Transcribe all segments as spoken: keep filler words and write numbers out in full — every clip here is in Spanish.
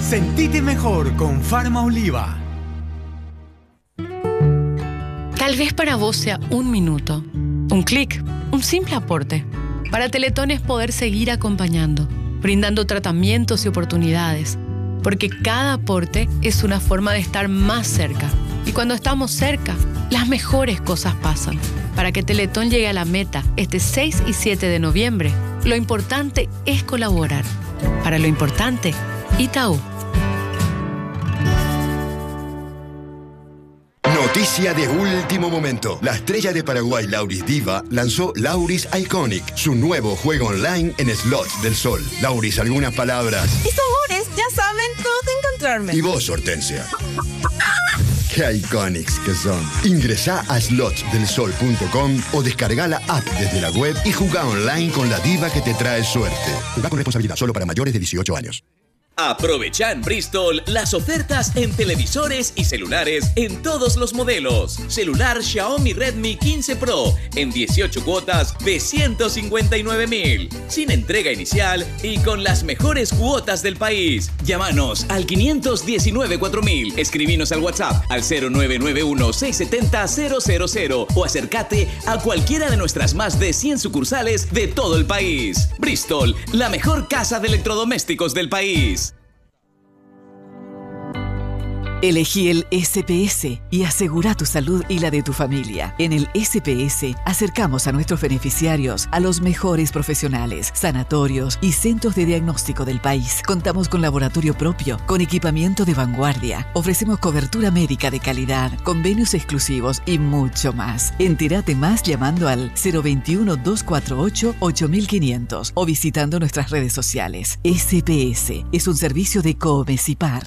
Sentite mejor con Farma Oliva. Tal vez para vos sea un minuto, un clic, un simple aporte. Para Teletón es poder seguir acompañando, brindando tratamientos y oportunidades, porque cada aporte es una forma de estar más cerca. Y cuando estamos cerca, las mejores cosas pasan. Para que Teletón llegue a la meta este seis y siete de noviembre, lo importante es colaborar. Para lo importante, Itaú. Noticia de último momento. La estrella de Paraguay, Lauris Diva, lanzó Lauris Iconic, su nuevo juego online en slots del sol. Lauris, algunas palabras. Mis amores, ya saben dónde encontrarme. Y vos, Hortensia. ¡Qué iconics que son! Ingresá a slots del sol punto com o descarga la app desde la web y jugá online con la diva que te trae suerte. Jugá con responsabilidad, solo para mayores de dieciocho años. Aprovecha en Bristol las ofertas en televisores y celulares en todos los modelos. Celular Xiaomi Redmi quince Pro en dieciocho cuotas de ciento cincuenta y nueve mil, sin entrega inicial y con las mejores cuotas del país. Llámanos al quinientos diecinueve cuatro mil, escribinos al WhatsApp al cero nueve nueve uno seis siete cero cero cero cero o acércate a cualquiera de nuestras más de cien sucursales de todo el país. Bristol, la mejor casa de electrodomésticos del país. Elegí el S P S y asegura tu salud y la de tu familia. En el S P S acercamos a nuestros beneficiarios a los mejores profesionales, sanatorios y centros de diagnóstico del país. Contamos con laboratorio propio, con equipamiento de vanguardia. Ofrecemos cobertura médica de calidad, convenios exclusivos y mucho más. Entérate más llamando al cero veintiuno, doscientos cuarenta y ocho, ocho mil quinientos o visitando nuestras redes sociales. S P S es un servicio de Comesipar.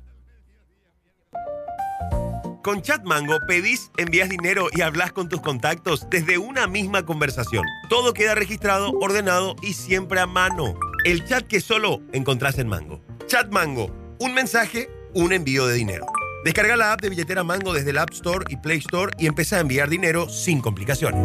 Con Chat Mango pedís, envías dinero y hablas con tus contactos desde una misma conversación. Todo queda registrado, ordenado y siempre a mano. El chat que solo encontrás en Mango. Chat Mango, un mensaje, un envío de dinero. Descarga la app de billetera Mango desde el App Store y Play Store y empieza a enviar dinero sin complicaciones.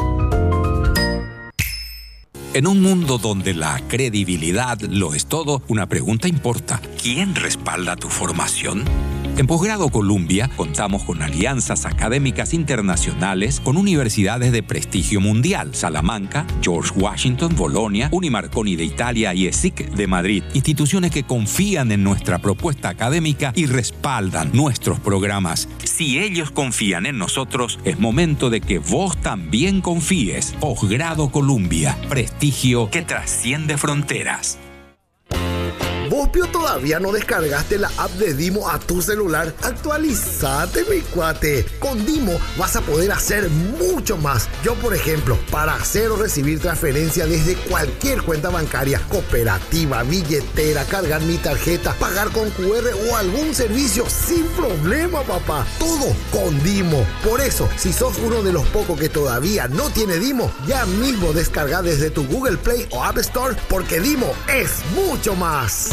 En un mundo donde la credibilidad lo es todo, una pregunta importa. ¿Quién respalda tu formación? En Posgrado Columbia contamos con alianzas académicas internacionales con universidades de prestigio mundial: Salamanca, George Washington, Bolonia, Unimarconi de Italia y ESIC de Madrid. Instituciones que confían en nuestra propuesta académica y respaldan nuestros programas. Si ellos confían en nosotros, es momento de que vos también confíes. Posgrado Columbia, prestigio que trasciende fronteras. ¿Vos, Pio, todavía no descargaste la app de Dimo a tu celular? Actualizate, mi cuate. Con Dimo vas a poder hacer mucho más. Yo, por ejemplo, para hacer o recibir transferencia desde cualquier cuenta bancaria, cooperativa, billetera, cargar mi tarjeta, pagar con cu erre o algún servicio sin problema, papá. Todo con Dimo. Por eso, si sos uno de los pocos que todavía no tiene Dimo, ya mismo descarga desde tu Google Play o App Store, porque Dimo es mucho más.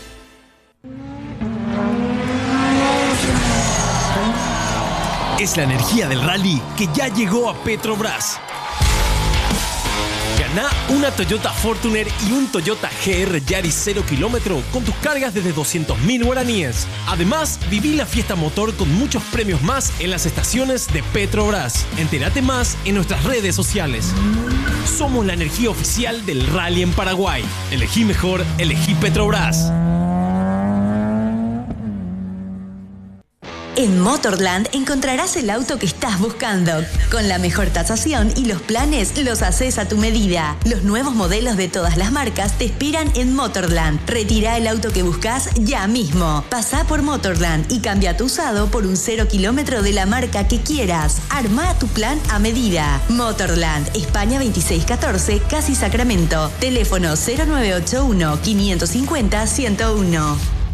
Es la energía del rally que ya llegó a Petrobras. Gana una Toyota Fortuner y un Toyota G R Yaris cero kilómetro con tus cargas desde doscientos mil guaraníes. Además, viví la fiesta motor con muchos premios más en las estaciones de Petrobras. Entérate más en nuestras redes sociales. Somos la energía oficial del rally en Paraguay. Elegí mejor, elegí Petrobras. En Motorland encontrarás el auto que estás buscando. Con la mejor tasación y los planes los haces a tu medida. Los nuevos modelos de todas las marcas te esperan en Motorland. Retira el auto que buscas ya mismo. Pasá por Motorland y cambia tu usado por un cero kilómetro de la marca que quieras. Arma tu plan a medida. Motorland, España veintiséis catorce, Casi Sacramento. Teléfono cero nueve ocho uno, cinco cinco cero, uno cero uno.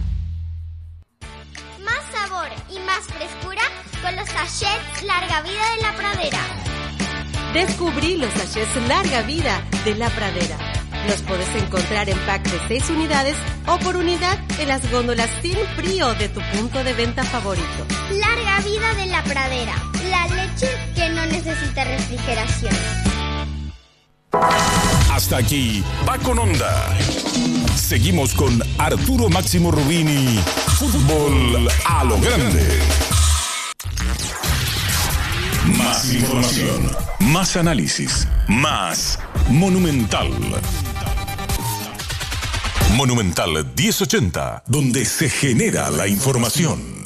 Con los sachets Larga Vida de la Pradera. Descubrí los sachets Larga Vida de la Pradera. Los podés encontrar en pack de seis unidades o por unidad en las góndolas sin frío de tu punto de venta favorito. Larga Vida de la Pradera. La leche que no necesita refrigeración. Hasta aquí, Va con Onda. Seguimos con Arturo Máximo Rubini Fútbol a lo grande. Más información, más análisis, más Monumental. Monumental diez ochenta, donde se genera la información.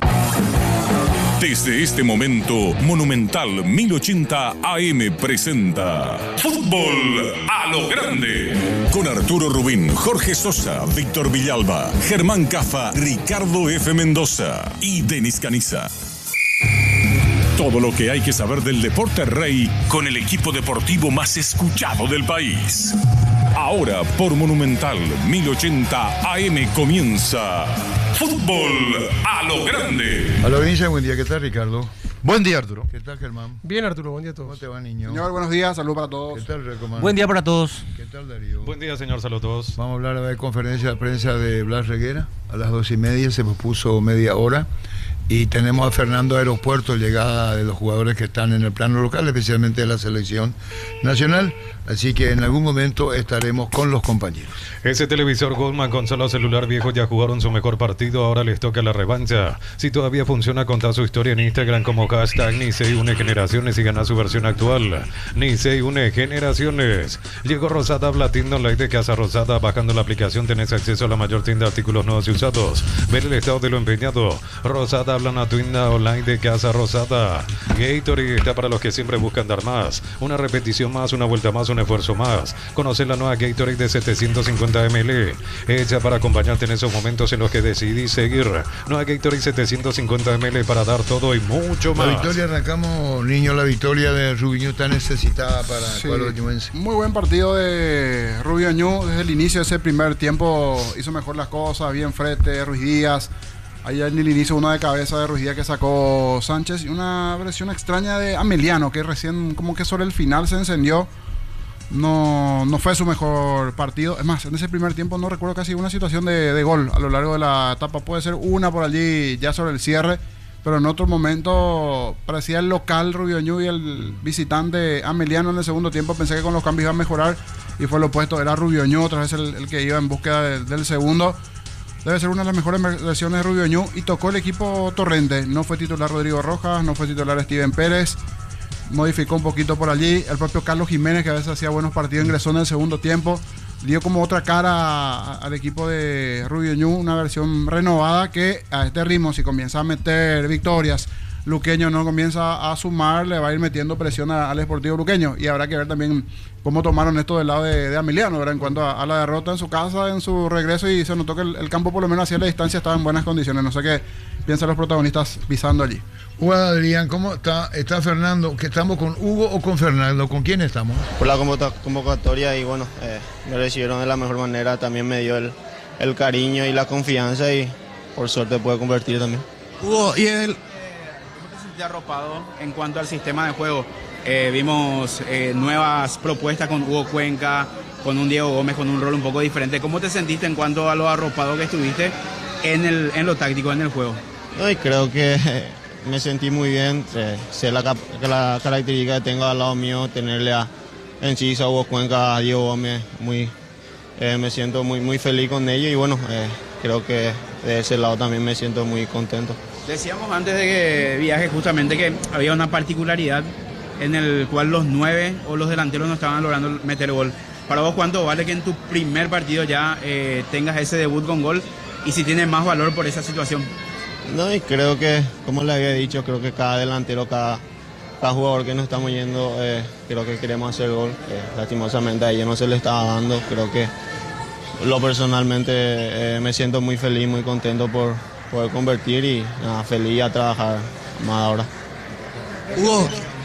Desde este momento, Monumental mil ochenta A M presenta Fútbol a lo grande. Con Arturo Rubín, Jorge Sosa, Víctor Villalba, Germán Cafa, Ricardo F. Mendoza y Denis Caniza. Todo lo que hay que saber del deporte rey con el equipo deportivo más escuchado del país. Ahora por Monumental mil ochenta A M comienza Fútbol a lo grande. A la audiencia, buen día. ¿Qué tal, Ricardo? Buen día, Arturo. ¿Qué tal, Germán? Bien, Arturo. Buen día a todos. ¿Cómo te va, niño? Señor, buenos días. Saludos para todos. ¿Qué tal, Recomán? Buen día para todos. ¿Qué tal, Darío? Buen día, señor. Saludos a todos. Vamos a hablar de la conferencia de prensa de Blas Reguera. A las dos y media se puso media hora. Y tenemos a Fernando Aeropuerto, llegada de los jugadores que están en el plano local, especialmente de la selección nacional. Así que en algún momento estaremos con los compañeros. Ese televisor Goldman con solo celular viejo ya jugaron su mejor partido, ahora les toca la revancha. Si todavía funciona, contar su historia en Instagram como hashtag Nicey une generaciones y ganar su versión actual. Nicey une generaciones. Llegó Rosada, habla tienda online de Casa Rosada. Bajando la aplicación tenés acceso a la mayor tienda de artículos nuevos y usados. Ver el estado de lo empeñado. Rosada habla una tienda online de Casa Rosada. Gatorade está para los que siempre buscan dar más. Una repetición más, una vuelta más, un esfuerzo más. Conocer la nueva Gatorade de setecientos cincuenta mililitros, hecha para acompañarte en esos momentos en los que decidís seguir. Nueva Gatorade setecientos cincuenta mililitros para dar todo y mucho más. La victoria, arrancamos, niño, la victoria de Rubiño está necesitada para Sí. el cuadro ñuense. Muy buen partido de Rubio Ñu. Desde el inicio de ese primer tiempo hizo mejor las cosas, bien frente, Ruiz Díaz. Ayer en el inicio una de cabeza de Ruiz Díaz que sacó Sánchez y una versión extraña de Ameliano que recién como que sobre el final se encendió. No, no fue su mejor partido. Es más, en ese primer tiempo no recuerdo casi una situación de, de gol a lo largo de la etapa. Puede ser una por allí ya sobre el cierre, pero en otro momento parecía el local Rubio Ñu y el visitante Ameliano en el segundo tiempo. Pensé que con los cambios iba a mejorar y fue lo opuesto. Era Rubio Ñu otra vez el, el que iba en búsqueda de, del segundo. Debe ser una de las mejores versiones de Rubio Ñu y tocó el equipo Torrente. No fue titular Rodrigo Rojas, no fue titular Steven Pérez. Modificó un poquito por allí. El propio Carlos Jiménez, que a veces hacía buenos partidos, ingresó en el segundo tiempo. Dio como otra cara al equipo de Rubio Ñu, una versión renovada que a este ritmo, si comienza a meter victorias, Luqueño no comienza a sumar, le va a ir metiendo presión a, al Sportivo Luqueño. Y habrá que ver también cómo tomaron esto del lado de, de Ameliano, ¿verdad? En cuanto a, a la derrota en su casa, en su regreso, y se notó que el, el campo, por lo menos hacia la distancia, estaba en buenas condiciones. No sé qué piensan los protagonistas pisando allí. Juan Adrián, ¿cómo está, está Fernando? ¿Que estamos con Hugo o con Fernando? ¿Con quién estamos? Por la convocatoria y bueno, eh, me recibieron de la mejor manera, también me dio el, el cariño y la confianza y por suerte pude convertir también. Hugo, ¿y el, cómo te sentías arropado en cuanto al sistema de juego? Eh, vimos eh, nuevas propuestas con Hugo Cuenca, con un Diego Gómez con un rol un poco diferente. ¿Cómo te sentiste en cuanto a lo arropado que estuviste en, el, en lo táctico, en el juego? No, y creo que me sentí muy bien, eh, sé la, la característica que tengo al lado mío, tenerle a Enciso, a Hugo Cuenca, a Diego Gómez, muy, eh, me siento muy, muy feliz con ellos y bueno, eh, creo que de ese lado también me siento muy contento. Decíamos antes de que viaje justamente que había una particularidad en el cual los nueve o los delanteros no estaban logrando meter gol. Para vos, ¿cuánto vale que en tu primer partido ya eh, tengas ese debut con gol y si tiene más valor por esa situación? No, y creo que, como le había dicho, creo que cada delantero, cada, cada jugador que nos estamos yendo, eh, creo que queremos hacer gol. Eh, lastimosamente a ellos no se le estaba dando. Creo que lo personalmente eh, me siento muy feliz, muy contento por poder convertir y nada, feliz a trabajar más ahora. Hugo,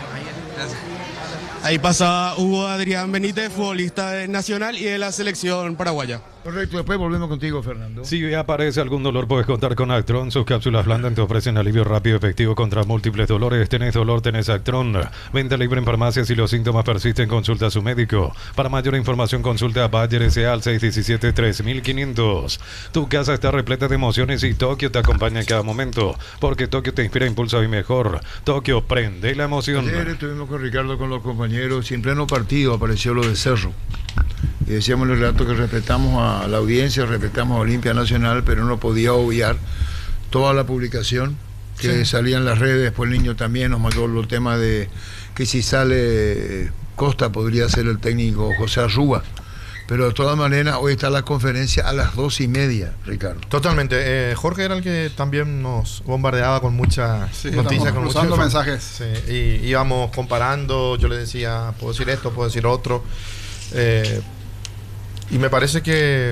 ahí pasa Hugo Adrián Benítez, futbolista nacional y de la selección paraguaya. Correcto, después volvemos contigo, Fernando. Si aparece algún dolor, puedes contar con Actron. Sus cápsulas blandas te ofrecen alivio rápido y efectivo contra múltiples dolores. Tenés dolor, tenés Actron. Venta libre en farmacias. Si los síntomas persisten, consulta a su médico. Para mayor información, consulta a Bayer S A al seis uno siete, tres cinco cero cero. Tu casa está repleta de emociones y Tokio te acompaña en cada momento. Porque Tokio te inspira, impulsa y mejor. Tokio, prende la emoción. Ayer estuvimos con Ricardo, con los compañeros, y en pleno partido apareció lo de Cerro. Y decíamos en el relato que respetamos a la audiencia, respetamos a Olimpia Nacional, pero no podía obviar toda la publicación que sí. salía en las redes. Después el niño también nos mandó los temas de que si sale Costa podría ser el técnico José Arrúa. Pero de todas maneras, hoy está la conferencia a las dos y media, Ricardo. Totalmente. Eh, Jorge era el que también nos bombardeaba con muchas sí, noticias, con muchos mensajes. Sí, y íbamos comparando, yo le decía, puedo decir esto, puedo decir otro. Eh, y me parece que...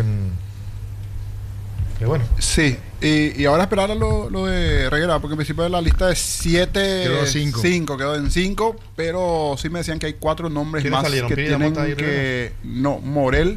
que bueno. Sí, y, y ahora esperar a lo, lo de Reguera, porque en principio de la lista de siete, quedó cinco. cinco, quedó en cinco, pero sí me decían que hay cuatro nombres más salieron? que tienen que... Rivera? No, Morel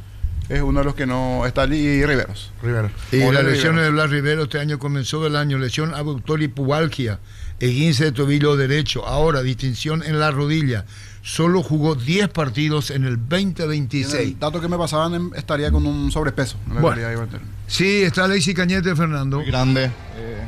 es uno de los que no está allí, y Riveros. Riveros. Y Morel las lesiones Riveros. de Blas Rivero este año comenzó del año, lesión abductor y pubalgia, esguince de tobillo derecho, ahora distinción en la rodilla. Solo jugó diez partidos en el veinte veintiséis. El dato que me pasaban en, estaría con un sobrepeso. No bueno, sí, está Alexis Cañete, Fernando. Muy grande. Eh,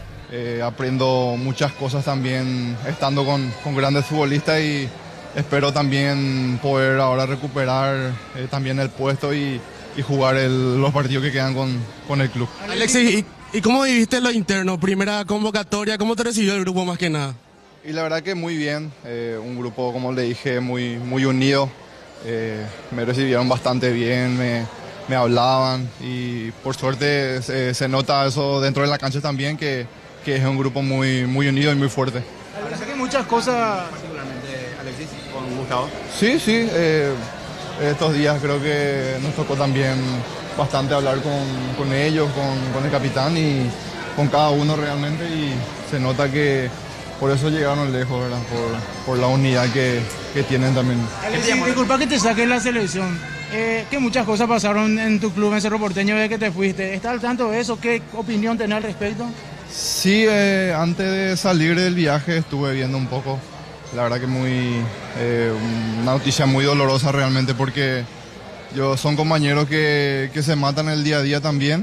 eh, aprendo muchas cosas también estando con, con grandes futbolistas y espero también poder ahora recuperar eh, también el puesto y, y jugar el, los partidos que quedan con, con el club. Alexis, ¿y, ¿y cómo viviste lo interno? Primera convocatoria, ¿cómo te recibió el grupo más que nada? Y la verdad que muy bien, eh, un grupo, como le dije, muy, muy unido. Eh, me recibieron bastante bien, me, me hablaban y por suerte se, se nota eso dentro de la cancha también, que, que es un grupo muy, muy unido y muy fuerte. Parece que muchas cosas, particularmente Alexis, con Gustavo. Sí, sí, eh, estos días creo que nos tocó también bastante hablar con, con ellos, con, con el capitán y con cada uno realmente, y se nota que por eso llegaron lejos, ¿verdad? Por, por la unidad que, que tienen también. Alexis, disculpa que te saque la selección. Eh, que muchas cosas pasaron en tu club en Cerro Porteño desde que te fuiste. ¿Estás al tanto de eso? ¿Qué opinión tenés al respecto? Sí, eh, antes de salir del viaje estuve viendo un poco. La verdad que muy eh, una noticia muy dolorosa realmente, porque yo, son compañeros que, que se matan el día a día también,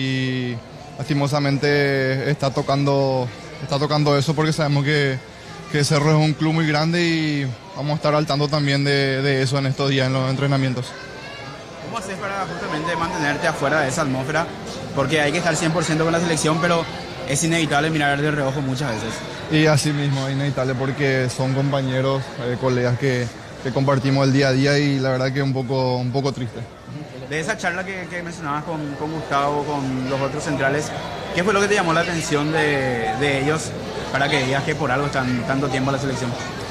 y lastimosamente está tocando... Está tocando eso porque sabemos que, que Cerro es un club muy grande y vamos a estar al tanto también de, de eso en estos días en los entrenamientos. ¿Cómo haces para justamente mantenerte afuera de esa atmósfera? Porque hay que estar cien por ciento con la selección, pero es inevitable mirar de reojo muchas veces. Y así mismo, es inevitable porque son compañeros, eh, colegas que, que compartimos el día a día, y la verdad que es un poco, un poco triste. De esa charla que, que mencionabas con, con Gustavo, con los otros centrales, ¿qué fue lo que te llamó la atención de, de ellos para que digas que por algo están tanto tiempo en la selección?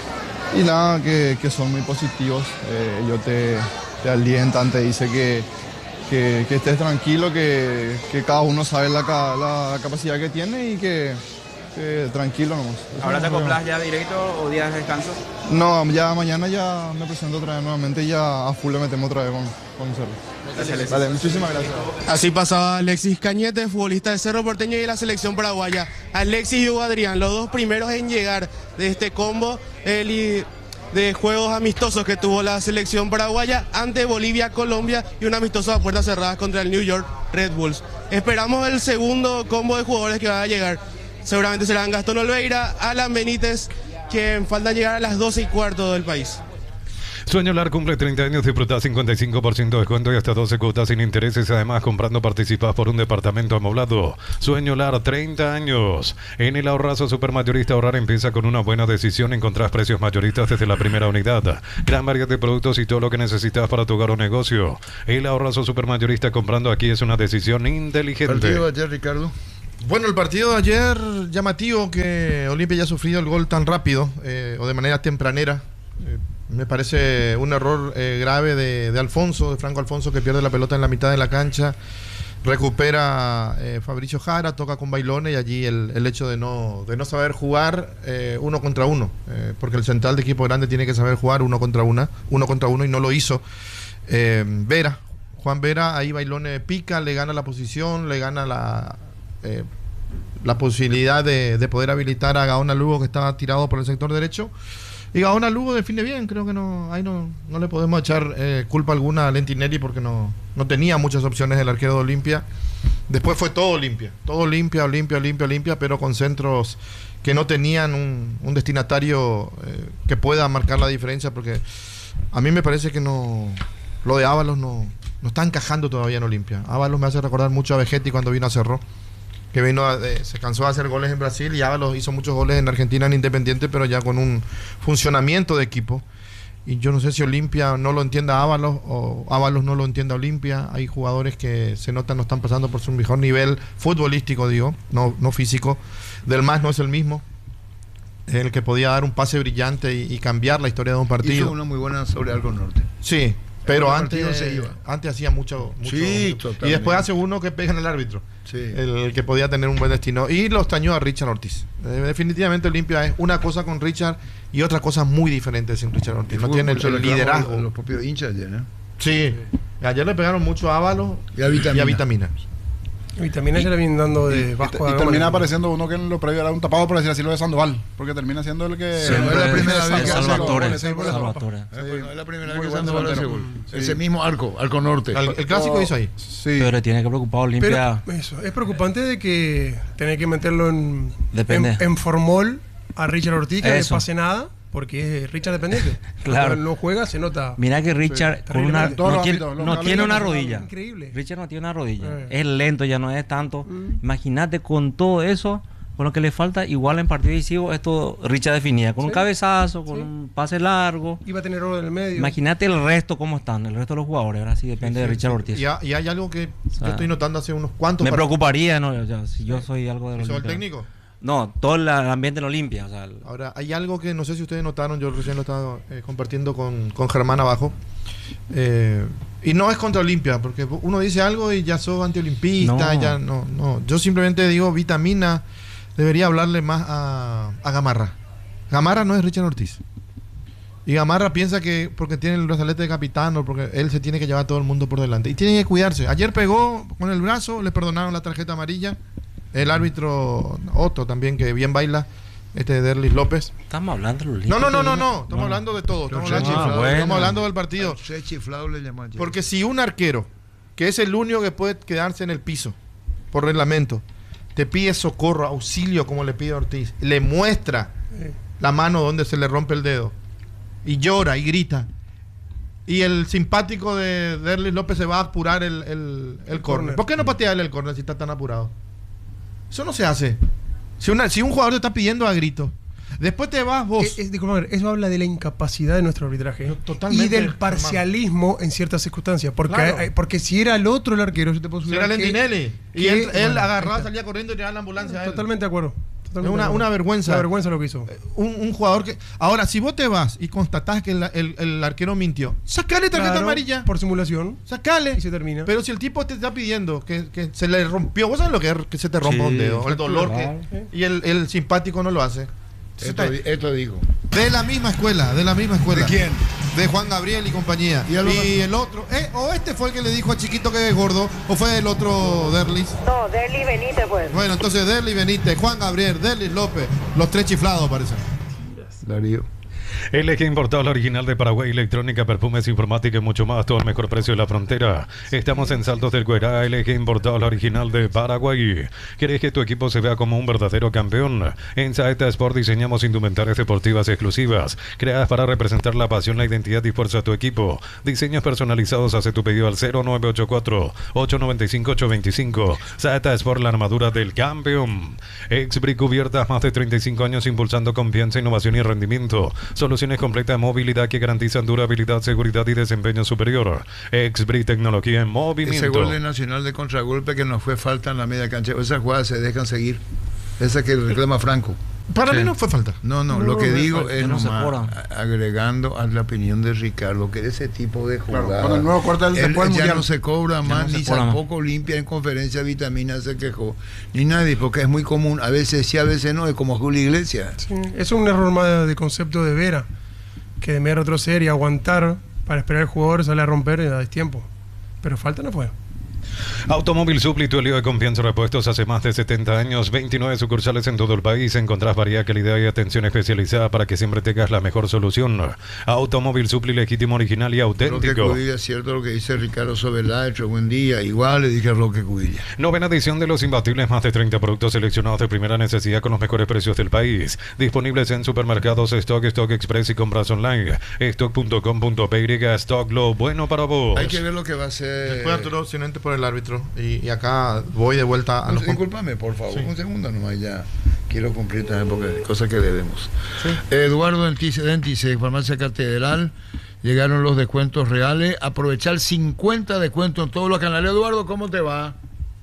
Y nada, que, que son muy positivos. Eh, ellos te, te alientan, te dicen que, que, que estés tranquilo, que, que cada uno sabe la, la capacidad que tiene y que, que tranquilo nomás. Eso ¿Ahora no te es acoplas ya directo o días de descanso? No, ya mañana ya me presento otra vez nuevamente y ya a full le metemos otra vez con, con Cerro. Gracias, Vale, muchísimas gracias. Así pasaba Alexis Cañete, futbolista de Cerro Porteño y de la selección paraguaya. Alexis y Hugo Adrián, los dos primeros en llegar de este combo el, de juegos amistosos que tuvo la selección paraguaya ante Bolivia, Colombia, y un amistoso a puertas cerradas contra el New York Red Bulls. Esperamos el segundo combo de jugadores que van a llegar. Seguramente serán Gastón Olveira, Alan Benítez, quien falta llegar a las doce y cuarto del país. Sueñolar cumple treinta años, disfruta cincuenta y cinco por ciento de descuento y hasta doce cuotas sin intereses. Además, comprando participas por un departamento amoblado. Sueñolar, treinta años. En el ahorrazo supermayorista, ahorrar empieza con una buena decisión. Encontrás precios mayoristas desde la primera unidad. Gran variedad de productos y todo lo que necesitas para tu hogar o negocio. El ahorrazo supermayorista, comprando aquí es una decisión inteligente. ¿Partido de ayer, Ricardo? Bueno, el partido de ayer, llamativo que Olimpia haya sufrido el gol tan rápido eh, o de manera tempranera. Eh, me parece un error eh, grave de, de Alfonso, de Franco Alfonso, que pierde la pelota en la mitad de la cancha. Recupera eh, Fabricio Jara, toca con Bailone, y allí el, el hecho de no, de no saber jugar eh, uno contra uno, eh, porque el central de equipo grande tiene que saber jugar uno contra una, uno contra uno, y no lo hizo. Eh, Vera, Juan Vera, ahí Bailone pica, le gana la posición, le gana la... Eh, la posibilidad de, de poder habilitar a Gaona Lugo, que estaba tirado por el sector derecho, y Gaona Lugo define bien. Creo que no, ahí no, no le podemos echar eh, culpa alguna a Lentinelli, porque no, no tenía muchas opciones el arquero de Olimpia. Después fue todo Olimpia, todo Olimpia, Olimpia, Olimpia, Olimpia, pero con centros que no tenían un, un destinatario eh, que pueda marcar la diferencia, porque a mí me parece que no, lo de Ábalos no, no está encajando todavía en Olimpia. Ábalos me hace recordar mucho a Vegetti cuando vino a Cerro. que vino a, eh, se cansó de hacer goles en Brasil, y Ábalos hizo muchos goles en Argentina en Independiente, pero ya con un funcionamiento de equipo. Y yo no sé si Olimpia no lo entienda a Ábalos o Ábalos no lo entienda a Olimpia. Hay jugadores que se notan no están pasando por su mejor nivel futbolístico, digo, no, no físico. Del Mas no es el mismo, el que podía dar un pase brillante y, y cambiar la historia de un partido. Hizo una muy buena sobre Arco Norte. Sí, pero el antes, se iba. antes hacía mucho, mucho, Sí, mucho. totalmente. Y después hace uno que pega en el árbitro, sí. el, el que podía tener un buen destino. Y lo extrañó a Richard Ortiz. Eh, definitivamente Olimpia es una cosa con Richard y otra cosa muy diferente sin Richard Ortiz. No tiene el, el liderazgo. Los propios hinchas ayer, ¿no? Sí. Ayer le pegaron mucho a Ábalos y a Vitamina. Y a Vitamina. Vitamina ya le vienen dando de Vasco. Y, y termina apareciendo uno que en lo previo era un tapado, por decir así, lo de Sandoval, porque termina siendo el que... Sí, no es la primera vez que hace Salvatore. Salvatore. No es la primera vez que Sandoval hace gol. Ese mismo arco, Arco Norte. El, el clásico hizo ahí. Sí. Pero tiene que preocupar a Olimpia. Pero eso, es preocupante de que tener que meterlo en, Depende. en, en formol a Richard Ortiz, que no le Eso. pase nada, porque es Richard dependiente. Claro. Cuando no juega, se nota. Mira que Richard Sí, con una, terriblemente. no tiene, Todos los no ámbitos, tiene los una ámbitos, rodilla. increíble. Richard no tiene una rodilla. Eh. Es lento, ya no es tanto. Imagínate con todo eso, con lo que le falta, igual en partido decisivo, esto Richard definía con un Sí. cabezazo, con Sí. un pase largo. Iba a tener oro en el medio. Imagínate el resto cómo están, el resto de los jugadores. Ahora sí depende Sí, de sí, Richard sí. Ortiz. Y, ha- y hay algo que O sea, yo estoy notando hace unos cuantos Me partidos. preocuparía, ¿no? O sea, si yo soy algo de los ¿Sos el técnico? No, todo el ambiente en Olimpia. O sea, el- Ahora, hay algo que no sé si ustedes notaron, yo recién lo estaba eh, compartiendo con, con Germán abajo. Eh, y no es contra Olimpia, porque uno dice algo y ya sos antiolimpista, No. ya no, no. Yo simplemente digo, Vitamina debería hablarle más a, a Gamarra. Gamarra no es Richard Ortiz. Y Gamarra piensa que porque tiene el brazalete de capitán o porque él se tiene que llevar a todo el mundo por delante. Y tiene que cuidarse. Ayer pegó con el brazo, le perdonaron la tarjeta amarilla. El árbitro Otto también, que bien baila, este Derlis López. Estamos hablando de los No, no, no, no, Olimpia. no. Estamos hablando de todo. Estamos, Los hablando, tres chiflados. estamos hablando del partido. Tres chiflados le llamó ayer. Porque si un arquero, que es el único que puede quedarse en el piso, por reglamento, te pide socorro, auxilio, como le pide Ortiz, le muestra la mano donde se le rompe el dedo, y llora y grita, y el simpático de Derlis López se va a apurar el, el, el córner. ¿Por qué no patea él el córner si está tan apurado? Eso no se hace. Si, una, si un jugador te está pidiendo a grito, después te vas vos. Es, es- disculpa, eso habla de la incapacidad de nuestro arbitraje. totalmente, Y del Germán. parcialismo en ciertas circunstancias. Porque, Claro. hay- porque si era el otro el arquero, yo te puedo Si asegurar era que- Lentinelli. Y que- él, él bueno, agarraba, ahí está. salía corriendo y le daba la ambulancia a él. Totalmente de acuerdo. Es Totalmente una, de acuerdo. una vergüenza. Una vergüenza lo que hizo. Un, un jugador que. Ahora, si vos te vas y constatás que el, el- el arquero mintió, sacale tarjeta Claro, amarilla. Por simulación. Sacale. Y se termina. Pero si el tipo te está pidiendo que, que se le rompió, ¿vos sabés lo que es que se te rompa Sí, un dedo? El dolor claro. que. Y el, el simpático no lo hace. Esto, di- esto dijo. De la misma escuela, de la misma escuela. ¿De quién? De Juan Gabriel y compañía. ¿Y Y, el el otro, eh, o este fue el que le dijo a Chiquito que es gordo, o fue el otro Derlis. No, Derli Benítez, pues. Bueno, entonces Derlis Benítez, Juan Gabriel, Derlis López, los tres chiflados parecen. Darío. L G Importador original de Paraguay, electrónica, perfumes, informática y mucho más, todo el mejor precio de la frontera. Estamos en Saltos del Cuerá, L G Importador original de Paraguay. ¿Quieres que tu equipo se vea como un verdadero campeón? En Saeta Sport diseñamos indumentarias deportivas exclusivas, creadas para representar la pasión, la identidad y fuerza de tu equipo. Diseños personalizados, hace tu pedido al cero nueve ocho cuatro, ocho nueve cinco, ocho dos cinco. Saeta Sport, la armadura del campeón. Exbrick Cubiertas, más de treinta y cinco años impulsando confianza, innovación y rendimiento. Soluciones completas de movilidad que garantizan durabilidad, seguridad y desempeño superior. Exbrick, tecnología en Ese movimiento. gol de Nacional de contragolpe que nos fue falta en la media cancha. Esas jugadas se dejan seguir. Esa que reclama Franco. Para Sí. mí no fue falta. No, no, No, lo que no, digo no, es no se nomás, cobra. a- agregando a la opinión de Ricardo, que ese tipo de Claro, jugadas. con el nuevo corte del- él- después del ya Mundial. no se cobra Ya más, no se ni cobra más. tampoco limpia en conferencia Vitamina se quejó, ni nadie, porque es muy común. A veces sí, a veces no, es como Julio Iglesias. Sí, es un error más de concepto de Vera, que de media retroceder y aguantar para esperar al jugador, sale a romper y da tiempo. Pero falta no fue. Automóvil Supli, tu lío de confianza y repuestos hace más de setenta años, veintinueve sucursales en todo el país, encontrás variedad, calidad y atención especializada para que siempre tengas la mejor solución. Automóvil Supli, legítimo, original y Roque auténtico. Cudilla, es cierto lo que dice Ricardo Sobelá, hecho buen día, igual le dije a Roque Cudilla. Novena edición de Los Imbatibles, más de treinta productos seleccionados de primera necesidad con los mejores precios del país. Disponibles en supermercados Stock, Stock Express y compras online. Stock punto com punto p y, Stock, lo bueno para vos. Hay que ver lo que va a ser. Después Arturo Occidente por el el árbitro. Y, y acá voy de vuelta a No, los... discúlpame, por favor, Sí. un segundo nomás, ya quiero cumplir también porque cosas que debemos. Eduardo Dentice, Dentice, Farmacia Catedral, llegaron los descuentos reales. Aprovechar cincuenta descuentos en todos los canales. Eduardo, ¿cómo te va?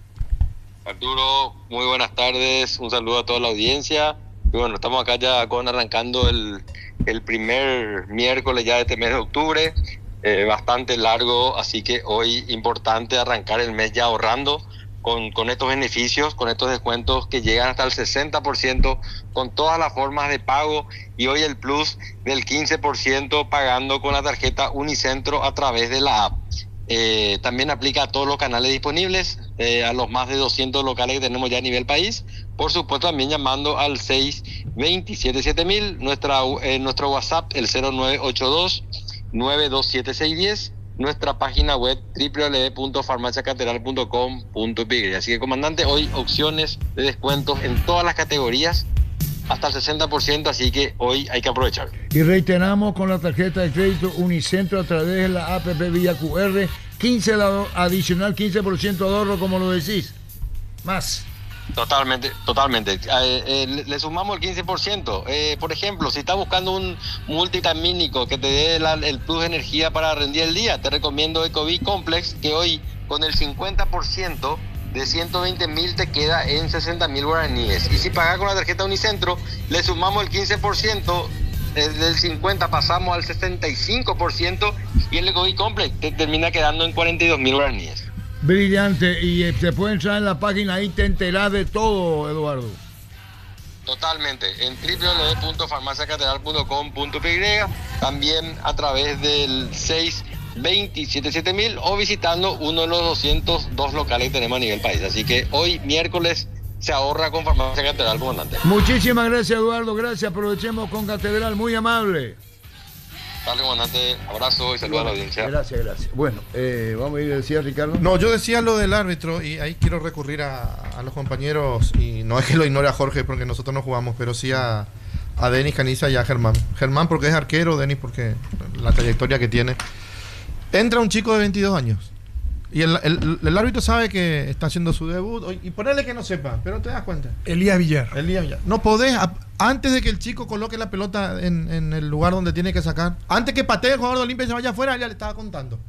Arturo, muy buenas tardes, un saludo a toda la audiencia. Y bueno, estamos acá ya con arrancando el, el primer miércoles ya de este mes de octubre, eh, bastante largo, así que hoy importante arrancar el mes ya ahorrando con, con estos beneficios, con estos descuentos que llegan hasta el sesenta por ciento con todas las formas de pago, y hoy el plus del quince por ciento pagando con la tarjeta Unicentro a través de la app. Eh, también aplica a todos los canales disponibles, eh, a los más de doscientos locales que tenemos ya a nivel país. Por supuesto, también llamando al seis dos siete siete mil, nuestra, eh, nuestro WhatsApp, el cero nueve ocho dos nueve dos siete seis uno cero, nuestra página web doble u doble u doble u punto farmacia catedral punto com punto pe. Así que, comandante, hoy opciones de descuentos en todas las categorías, hasta el sesenta por ciento, así que hoy hay que aprovechar. Y reiteramos con la tarjeta de crédito Unicentro a través de la app vía Q R, quince la- adicional, quince por ciento de ahorro, como lo decís. Más. Totalmente, totalmente. Eh, eh, le, le sumamos el quince por ciento. Eh, por ejemplo, si estás buscando un multivitamínico que te dé la- el plus de energía para rendir el día, te recomiendo Ecovi Complex, que hoy con el cincuenta por ciento de ciento veinte mil te queda en sesenta mil guaraníes. Y si pagas con la tarjeta Unicentro, le sumamos el quince por ciento, eh, del cincuenta pasamos al sesenta y cinco por ciento, y el Ecovi Complex te termina quedando en cuarenta y dos mil guaraníes. Brillante. Y eh, te puede entrar en la página, ahí te enterás de todo, Eduardo. Totalmente, en doble u doble u doble u punto farmacia catedral punto com punto pe, también a través del seis dos siete siete mil o visitando uno de los doscientos dos locales que tenemos a nivel país. Así que hoy, miércoles, se ahorra con Farmacia Catedral, comandante. Muchísimas gracias, Eduardo. Gracias. Aprovechemos con Catedral. Muy amable. Dale, comandante, abrazo y saludos a la audiencia. Gracias, gracias. Bueno, eh, vamos a ir, decía Ricardo. No, yo decía lo del árbitro y ahí quiero recurrir a, a los compañeros, y no es que lo ignore a Jorge porque nosotros no jugamos, pero sí a, a Denis Caniza y a Germán. Germán porque es arquero, Denis porque la trayectoria que tiene. Entra un chico de veintidós años y el, el, el árbitro sabe que está haciendo su debut, y ponerle que no sepa, pero te das cuenta. Elías Villar. Elías Villar. No podés, a- antes de que el chico coloque la pelota en, en el lugar donde tiene que sacar, antes que patee el jugador de Olimpia y se vaya afuera, ya le estaba contando.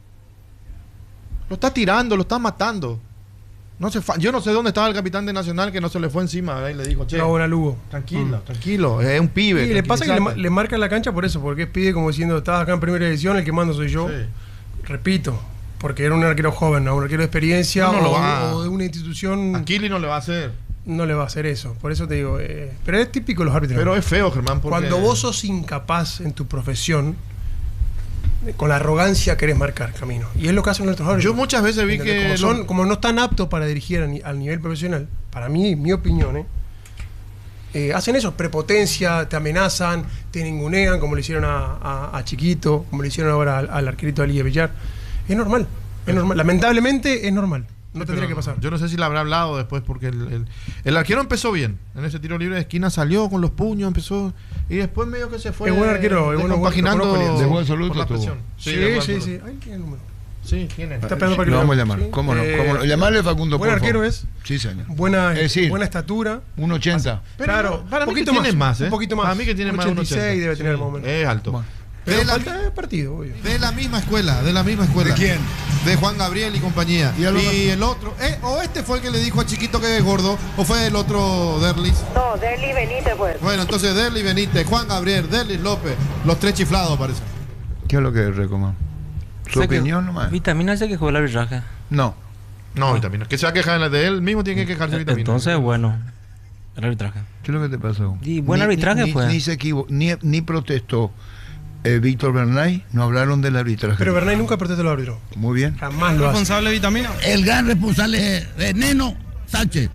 Lo está tirando, lo está matando. No se fa- Yo no sé dónde estaba el capitán de Nacional que no se le fue encima, ¿verdad? Y le dijo, che, No, buena Lugo. tranquilo, Mm. tranquilo, es un pibe. Y le pasa que le, ma- tranquilízate. le marcan la cancha por eso, porque es pibe como diciendo, estás acá en primera división, el que mando soy yo. Repito, porque era un arquero joven, ¿no? Un arquero de experiencia No, no o, lo va. o de una institución. Aquili no le va a hacer. No le va a hacer eso. Por eso te digo, eh, pero es típico de los árbitros. Pero es feo, Germán, porque... Cuando vos sos incapaz en tu profesión, eh, con la arrogancia querés marcar camino. Y es lo que hacen nuestros árbitros. Yo muchas veces vi ¿Entendés? que Como, son, lo- como no están aptos para dirigir a ni- al nivel profesional, para mí, mi opinión, ¿eh? Eh, hacen eso, prepotencia, te amenazan, te ningunean, como le hicieron a, a- a Chiquito, como le hicieron ahora al, al arquerito Elías Villar. Es normal, es normal. Lamentablemente es normal. No Sí, tendría pero que pasar. Yo no sé si le habrá hablado después, porque el, el, el arquero empezó bien. En ese tiro libre de esquina salió con los puños, empezó. Y después medio que se fue. Es buen arquero, es bueno, compaginando bueno, lo conozco, de buen absoluto por la tuvo. presión. Sí, de buen sí, absoluto. sí. Ay, tiene el número. Sí, tiene. Está esperando para que Lo lo vamos a llame. llamar. Sí. ¿Cómo no? Eh, ¿Cómo no? Llamarle, Facundo, buen por arquero favor. es. Sí, señor. Buena, Es decir, buena estatura. uno ochenta. Pero Claro, no, para un mí que poquito tiene más, más, ¿eh? un poquito más. Para mí que tiene más de ochenta y seis debe tener Sí, más o menos. Es alto. Pero De la- falta partido, obvio. De la misma escuela, de la misma escuela. ¿De quién? De Juan Gabriel y compañía. ¿Y Y, el otro? el otro, eh, o este fue el que le dijo a Chiquito que es gordo, o fue el otro Derlis. No, Derli Benítez, pues. Bueno, entonces Derlis Benítez, Juan Gabriel, Derlis López, los tres chiflados parece. ¿Qué es lo que recomendamos? ¿Su Sé que- opinión nomás? Vitamina se quejó del arbitraje. No. No, vitamina. Que se va a quejar de él mismo, tiene que quejarse de vitamina. Entonces, bueno, el arbitraje. ¿Qué es lo que te pasó? Y buen Ni- arbitraje ni, fue. Ni, se equivo- ni, ni protestó eh, Víctor Bernay, no hablaron del arbitraje. Pero Bernay nunca protesta al árbitro. Muy bien. Jamás lo hace. de vitamina? El gran responsable es Neno Sánchez.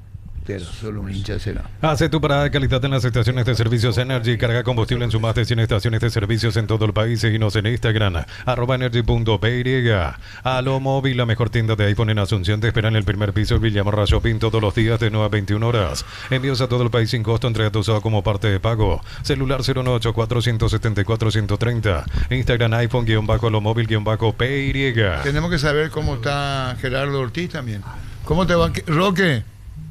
Pero solo un hincha será. Hace tu parada de calidad en las estaciones de servicios Energy. Carga combustible en sus más de cien estaciones de servicios en todo el país. Seguinos en Instagram, arroba energy punto py. Alo Móvil, la mejor tienda de iPhone en Asunción. Te espera en el primer piso Villamorra Shopping todos los días de nueve a veintiuna horas. Envíos a todo el país sin costo. Entrega tu usado como parte de pago. Celular cero nueve ocho cuatro, uno siete cuatro, uno tres cero. Instagram iPhone guión bajo Alo Móvil guión bajo py. Tenemos que saber cómo está Gerardo Ortiz también. ¿Cómo te va, Roque?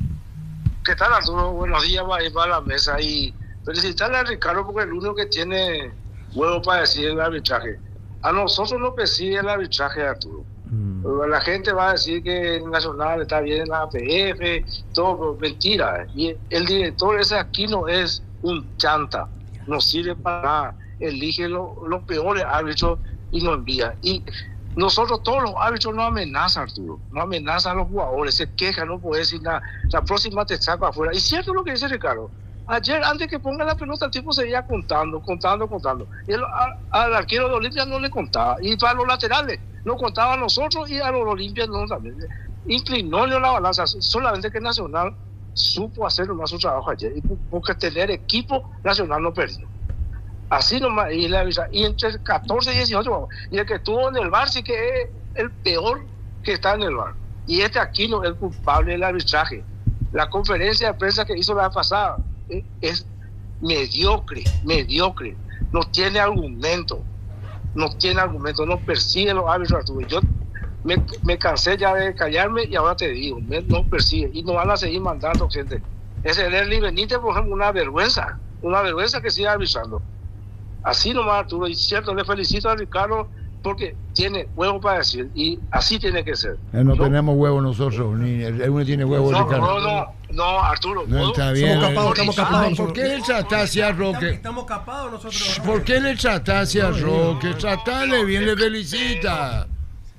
¿Qué tal, Arturo? Buenos días, va a ir para la mesa y felicitarle a Ricardo porque es el único que tiene huevo para decir el arbitraje. A nosotros no persigue el arbitraje, Arturo. Mm. La gente va a decir que el Nacional está bien en la A P F, todo, mentira. Y el director ese aquí no es un chanta, no sirve para nada. Elige los lo peores árbitros y nos envía. Y nosotros, todos los árbitros nos amenazan, Arturo. No amenazan a los jugadores, se quejan, no puede decir nada. La próxima te saco afuera. Y cierto lo que dice Ricardo. Ayer, antes que ponga la pelota, el tipo seguía contando, contando, contando. Y el, a, al arquero de Olimpia no le contaba. Y para los laterales, no contaba a nosotros y a los Olimpia no también. Inclinó la balanza. Solamente que Nacional supo hacer más su trabajo ayer. Y porque tener equipo, Nacional no perdió. Así nomás, y, la, y entre catorce y dieciocho, y el que estuvo en el bar sí que es el peor que está en el bar. Y este aquí no es el culpable del arbitraje. La conferencia de prensa que hizo la vez pasada es, es mediocre, mediocre. No tiene argumento, no tiene argumento, no persigue los árbitros, Arturo. Yo me, me cansé ya de callarme y ahora te digo, me, no persigue. Y no van a seguir mandando gente. Ese Lerly Benítez, por ejemplo, una vergüenza, una vergüenza que siga arbitrando. Así nomás, Arturo, y cierto, le felicito a Ricardo porque tiene huevo para decir, y así tiene que ser. Eh, no, no tenemos huevo nosotros, ni el uno tiene huevo, no, Ricardo. No, no, no, Arturo. No, está bien. Somos capados, estamos capados. ¿Por qué le tratás a Roque? Estamos capados nosotros. ¿Por qué le tratás a Roque? Tratale bien, le felicita.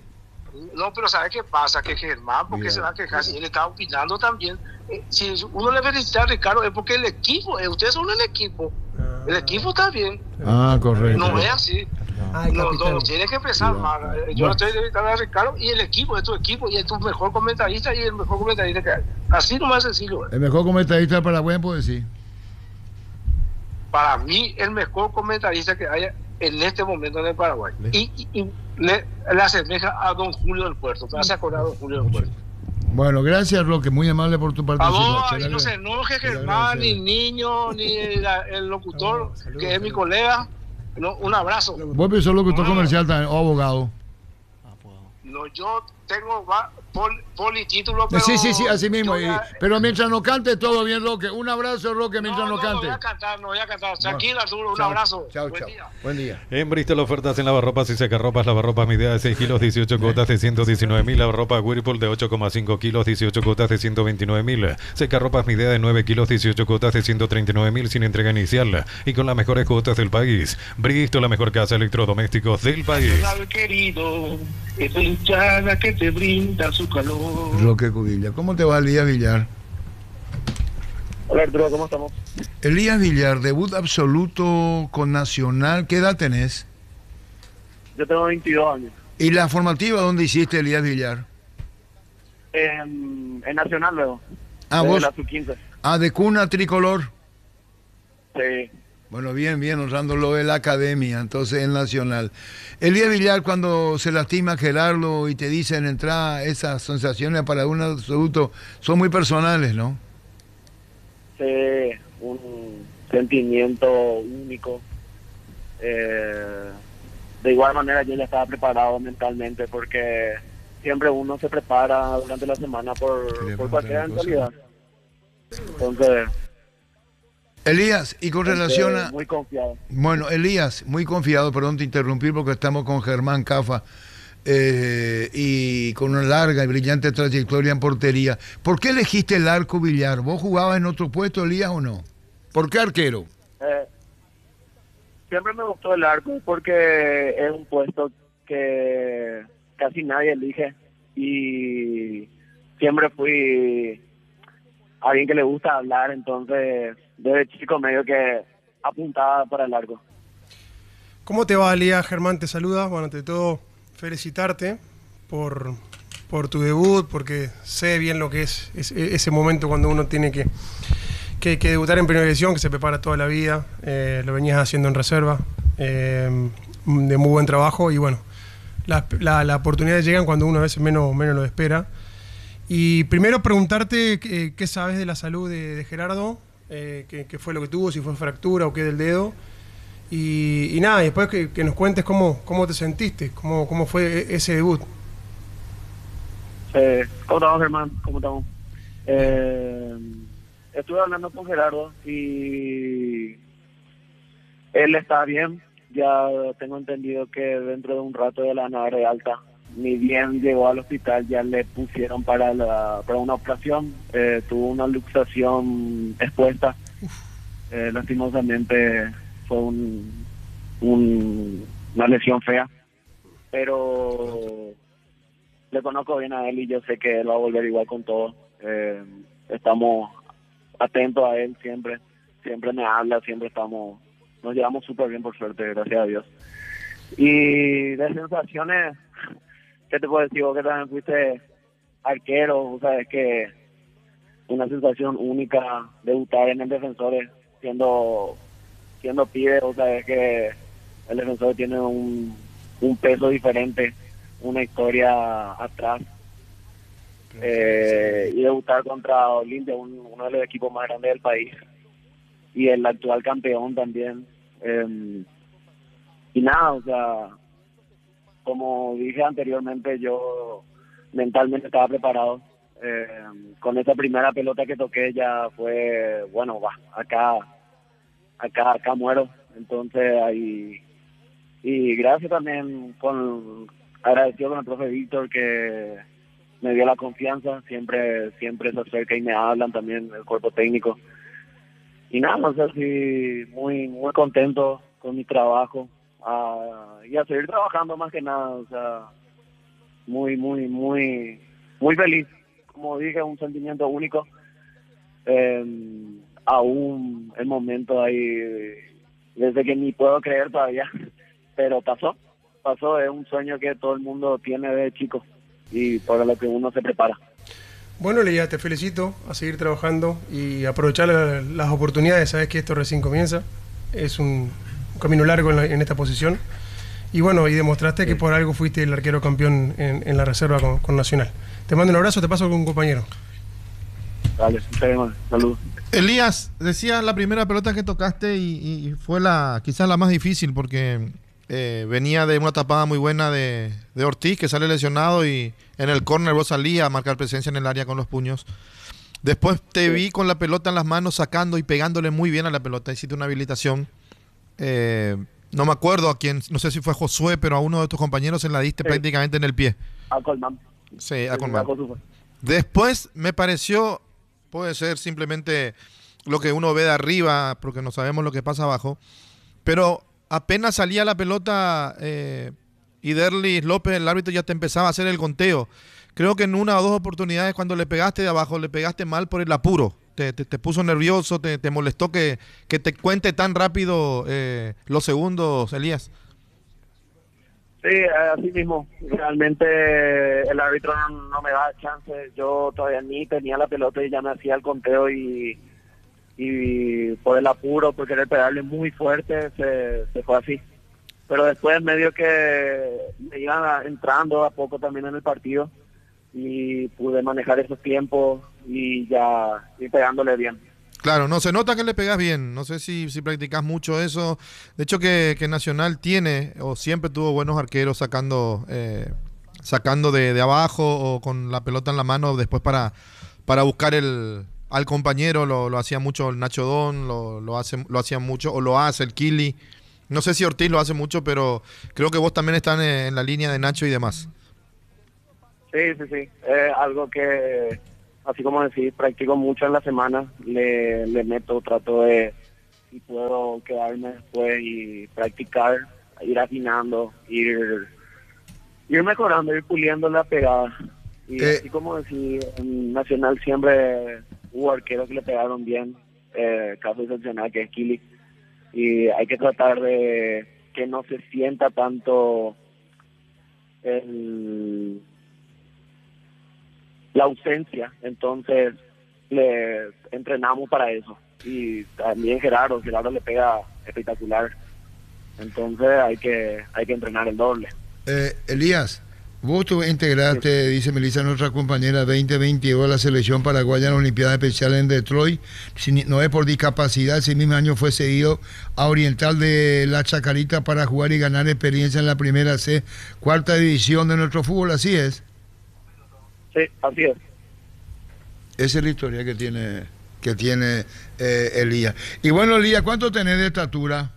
No, pero ¿sabes qué pasa? Que Germán, ¿por qué se va a quejar? Si él está opinando también. Eh, si uno le felicita a Ricardo es porque el equipo, eh, ustedes son el equipo. El equipo está bien. Ah, correcto. No es así. Ay, no, no, tiene que empezar mal. Yo bueno. estoy felicitando a Ricardo y el equipo, es tu equipo y es tu mejor comentarista y el mejor comentarista que hay. Así nomás sencillo. El mejor comentarista de Paraguay, puedo decir. Para mí, el mejor comentarista que haya en este momento en el Paraguay. Y, y, y le, le asemeja a don Julio del Puerto. ¿Te has acordado a don Julio del Puerto? Bueno, gracias, Roque, muy amable por tu participación. Y no se enoje Germán, ni Niño, ni el, el locutor, no, que es mi colega. No, un abrazo. Vos sos locutor no, comercial también, o abogado. No, yo tengo va, pol, politítulo, pero... Sí, sí, sí, así mismo. Y, pero mientras no cante, todo bien, Roque. Un abrazo, Roque, mientras no, no, no cante. No voy a cantar, no voy a cantar. Tranquila, Arturo, un chao, abrazo. Chao, Buen chao. Día. Buen día. En Bristol, ofertas en lavarropas y secarropas. Lavarropas medida de seis kilos, dieciocho cuotas de ciento diecinueve mil. Lavarropa Whirlpool de ocho coma cinco kilos, dieciocho cuotas de ciento veintinueve mil. Secarropas medida de nueve kilos, dieciocho cuotas de ciento treinta y nueve mil sin entrega inicial. Y con las mejores cuotas del país. Bristol, la mejor casa de electrodomésticos del país. Querido, esa hinchada que te brinda su calor. Roque Cubilla. ¿Cómo te va, Elías Villar? Hola, Arturo, ¿cómo estamos? Elías Villar, debut absoluto con Nacional. ¿Qué edad tenés? Yo tengo veintidós años. ¿Y la formativa dónde hiciste, Elías Villar? En, en Nacional, luego. Ah, vos. La sub quince. Ah, de cuna tricolor. Sí. Bueno, bien, bien, honrándolo de la academia, entonces en Nacional. Elías Villar, cuando se lastima Gerardo y te dicen entrar, esas sensaciones para un absoluto son muy personales, ¿no? Sí, un sentimiento único. Eh, de igual manera yo ya estaba preparado mentalmente porque siempre uno se prepara durante la semana por, por cualquier eventualidad. Entonces... Elías, y con relación a... Muy confiado. Bueno, Elías, muy confiado, perdón te interrumpí porque estamos con Germán Cafa eh, y con una larga y brillante trayectoria en portería. ¿Por qué elegiste el arco, Villar? ¿Vos jugabas en otro puesto, Elías, o no? ¿Por qué arquero? Eh, siempre me gustó el arco porque es un puesto que casi nadie elige y siempre fui alguien que le gusta hablar, entonces... Desde chico medio que apuntaba para el largo. ¿Cómo te va, Elías? Germán te saluda. Bueno, ante todo, felicitarte por por tu debut, porque sé bien lo que es, es ese momento cuando uno tiene que, que, que debutar en primera división, que se prepara toda la vida. Eh, lo venías haciendo en reserva, eh, de muy buen trabajo, y bueno, las la, la oportunidades llegan cuando uno a veces menos, menos lo espera. Y primero preguntarte qué, qué sabes de la salud de, de Gerardo, eh, qué, qué fue lo que tuvo, si fue fractura o qué del dedo. Y, y nada, y después que, que nos cuentes cómo, cómo te sentiste, cómo, cómo fue ese debut. Eh, ¿Cómo estamos, Germán? ¿Cómo estamos? Eh, estuve hablando con Gerardo y él está bien. Ya tengo entendido que dentro de un rato de la nave de alta, ni bien llegó al hospital, ya le pusieron para la para una operación. Eh, tuvo una luxación expuesta. Eh, lastimosamente fue un, un, una lesión fea, pero le conozco bien a él y yo sé que él va a volver igual con todo. Eh, estamos atentos a él siempre, siempre me habla, siempre estamos, nos llevamos súper bien por suerte, gracias a Dios. Y de sensaciones, ¿qué te puedo decir? Vos que también fuiste arquero, o sea, es que una sensación única debutar en el Defensores siendo siendo pibe, o sea, es que el Defensor tiene un, un peso diferente, una historia atrás. Eh, y debutar contra Olimpia, un, uno de los equipos más grandes del país, y el actual campeón también. Eh, y nada, o sea, como dije anteriormente, yo mentalmente estaba preparado. Eh, con esa primera pelota que toqué ya fue, bueno, va, acá, acá, acá muero. Entonces ahí, y gracias también, con agradecido con el profe Víctor que me dio la confianza, siempre, siempre se acerca y me hablan también el cuerpo técnico. Y nada, o sea, sí, muy, muy contento con mi trabajo, uh, y a seguir trabajando más que nada, o sea, muy, muy, muy, muy feliz. Como dije, un sentimiento único. Eh, aún el momento ahí, desde que ni puedo creer todavía, pero pasó, pasó, es un sueño que todo el mundo tiene de chico y por lo que uno se prepara. Bueno, Leia, te felicito, a seguir trabajando y aprovechar la, las oportunidades. Sabes que esto recién comienza, es un, un camino largo en, la, en esta posición, y bueno, y demostraste sí. que por algo fuiste el arquero campeón en, en la reserva con, con Nacional. Te mando un abrazo, te paso con un compañero. Dale, saludos. Elías, decías la primera pelota que tocaste y, y fue la quizás la más difícil porque eh, venía de una tapada muy buena de, de Ortiz, que sale lesionado, y en el córner vos salías a marcar presencia en el área con los puños. Después te sí. vi con la pelota en las manos, sacando y pegándole muy bien a la pelota. Hiciste una habilitación. Eh, no me acuerdo a quién, no sé si fue Josué, pero a uno de tus compañeros se la diste sí. prácticamente en el pie. A Colman. Sí, a Colman. Después me pareció, puede ser simplemente lo que uno ve de arriba, porque no sabemos lo que pasa abajo, pero apenas salía la pelota eh, y Derlis López, el árbitro, ya te empezaba a hacer el conteo. Creo que en una o dos oportunidades cuando le pegaste de abajo, le pegaste mal por el apuro. Te, te, te puso nervioso, te, te molestó que, que te cuente tan rápido eh, los segundos, Elías. Sí, así mismo. Realmente el árbitro no, no me da chance. Yo todavía ni tenía la pelota y ya me hacía el conteo, y, y por el apuro, por querer pegarle muy fuerte, se, se fue así. Pero después medio que me iban entrando a poco también en el partido y pude manejar esos tiempos y ya ir pegándole bien. Claro, no, se nota que le pegas bien. No sé si, si practicas mucho eso. De hecho, que, que Nacional tiene, o siempre tuvo buenos arqueros sacando eh, sacando de, de abajo o con la pelota en la mano después para, para buscar el al compañero. Lo, lo hacía mucho el Nacho Don, lo, lo, hace, lo hacía mucho, o lo hace el Kili. No sé si Ortiz lo hace mucho, pero creo que vos también estás en, en la línea de Nacho y demás. Sí, sí, sí. Es algo que, así como decís, practico mucho en la semana. Le, le meto, trato de, si puedo, quedarme después y practicar, ir afinando, ir, ir mejorando, ir puliendo la pegada. Y eh, así como decís, en Nacional siempre hubo arqueros que le pegaron bien. Eh, caso excepcional que es Kili. Y hay que tratar de que no se sienta tanto el... la ausencia, entonces le entrenamos para eso. Y también Gerardo, Gerardo le pega espectacular, entonces hay que hay que entrenar el doble. Eh, Elías, vos te integraste, sí. Dice Melissa, nuestra compañera, veinte veintidós a la selección paraguaya en la Olimpiada Especial en Detroit. Si no es por discapacidad, ese mismo año fue cedido a Oriental de la Chacarita para jugar y ganar experiencia en la primera C, cuarta división de nuestro fútbol, ¿así es? Sí, así es. Esa es la historia que tiene, que tiene eh, Elías. Y bueno, Elías, ¿cuánto tenés de estatura?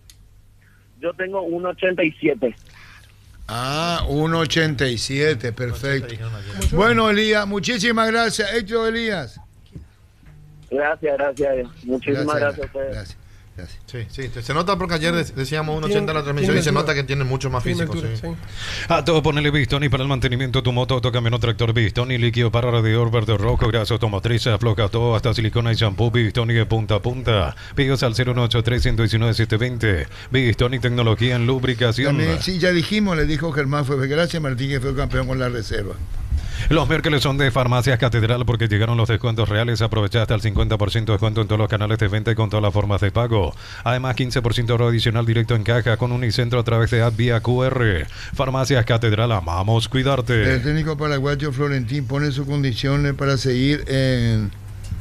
Yo tengo uno ochenta y siete. Ah, uno ochenta y siete, perfecto. Bueno, Elías, muchísimas gracias. Hecho, Elías. Gracias, gracias. Muchísimas gracias, gracias a ustedes. Gracias. Gracias. Sí, sí, se nota porque ayer decíamos uno ochenta en la transmisión y se nota que tiene mucho más físico. Sí. Sí. A todo ponele Bistoni para el mantenimiento de tu moto, autocamión, tractor Bistoni, líquido para radiador verde rojo, grasa automotriz, afloja todo, hasta silicona y shampoo Bistoni de punta a punta. Pedidos al cero uno ocho tres, uno uno nueve, siete dos cero. Bistoni, tecnología en lubricación. También, sí, ya dijimos, le dijo Germán, fue gracias Martín que fue campeón con la reserva. Los miércoles son de Farmacias Catedral porque llegaron los descuentos reales. Aprovecha hasta el cincuenta por ciento de descuento en todos los canales de venta y con todas las formas de pago. Además, quince por ciento de ahorro adicional directo en caja con Unicentro a través de app vía Q R. Farmacias Catedral, amamos cuidarte. El técnico paraguayo Florentín pone sus condiciones para seguir en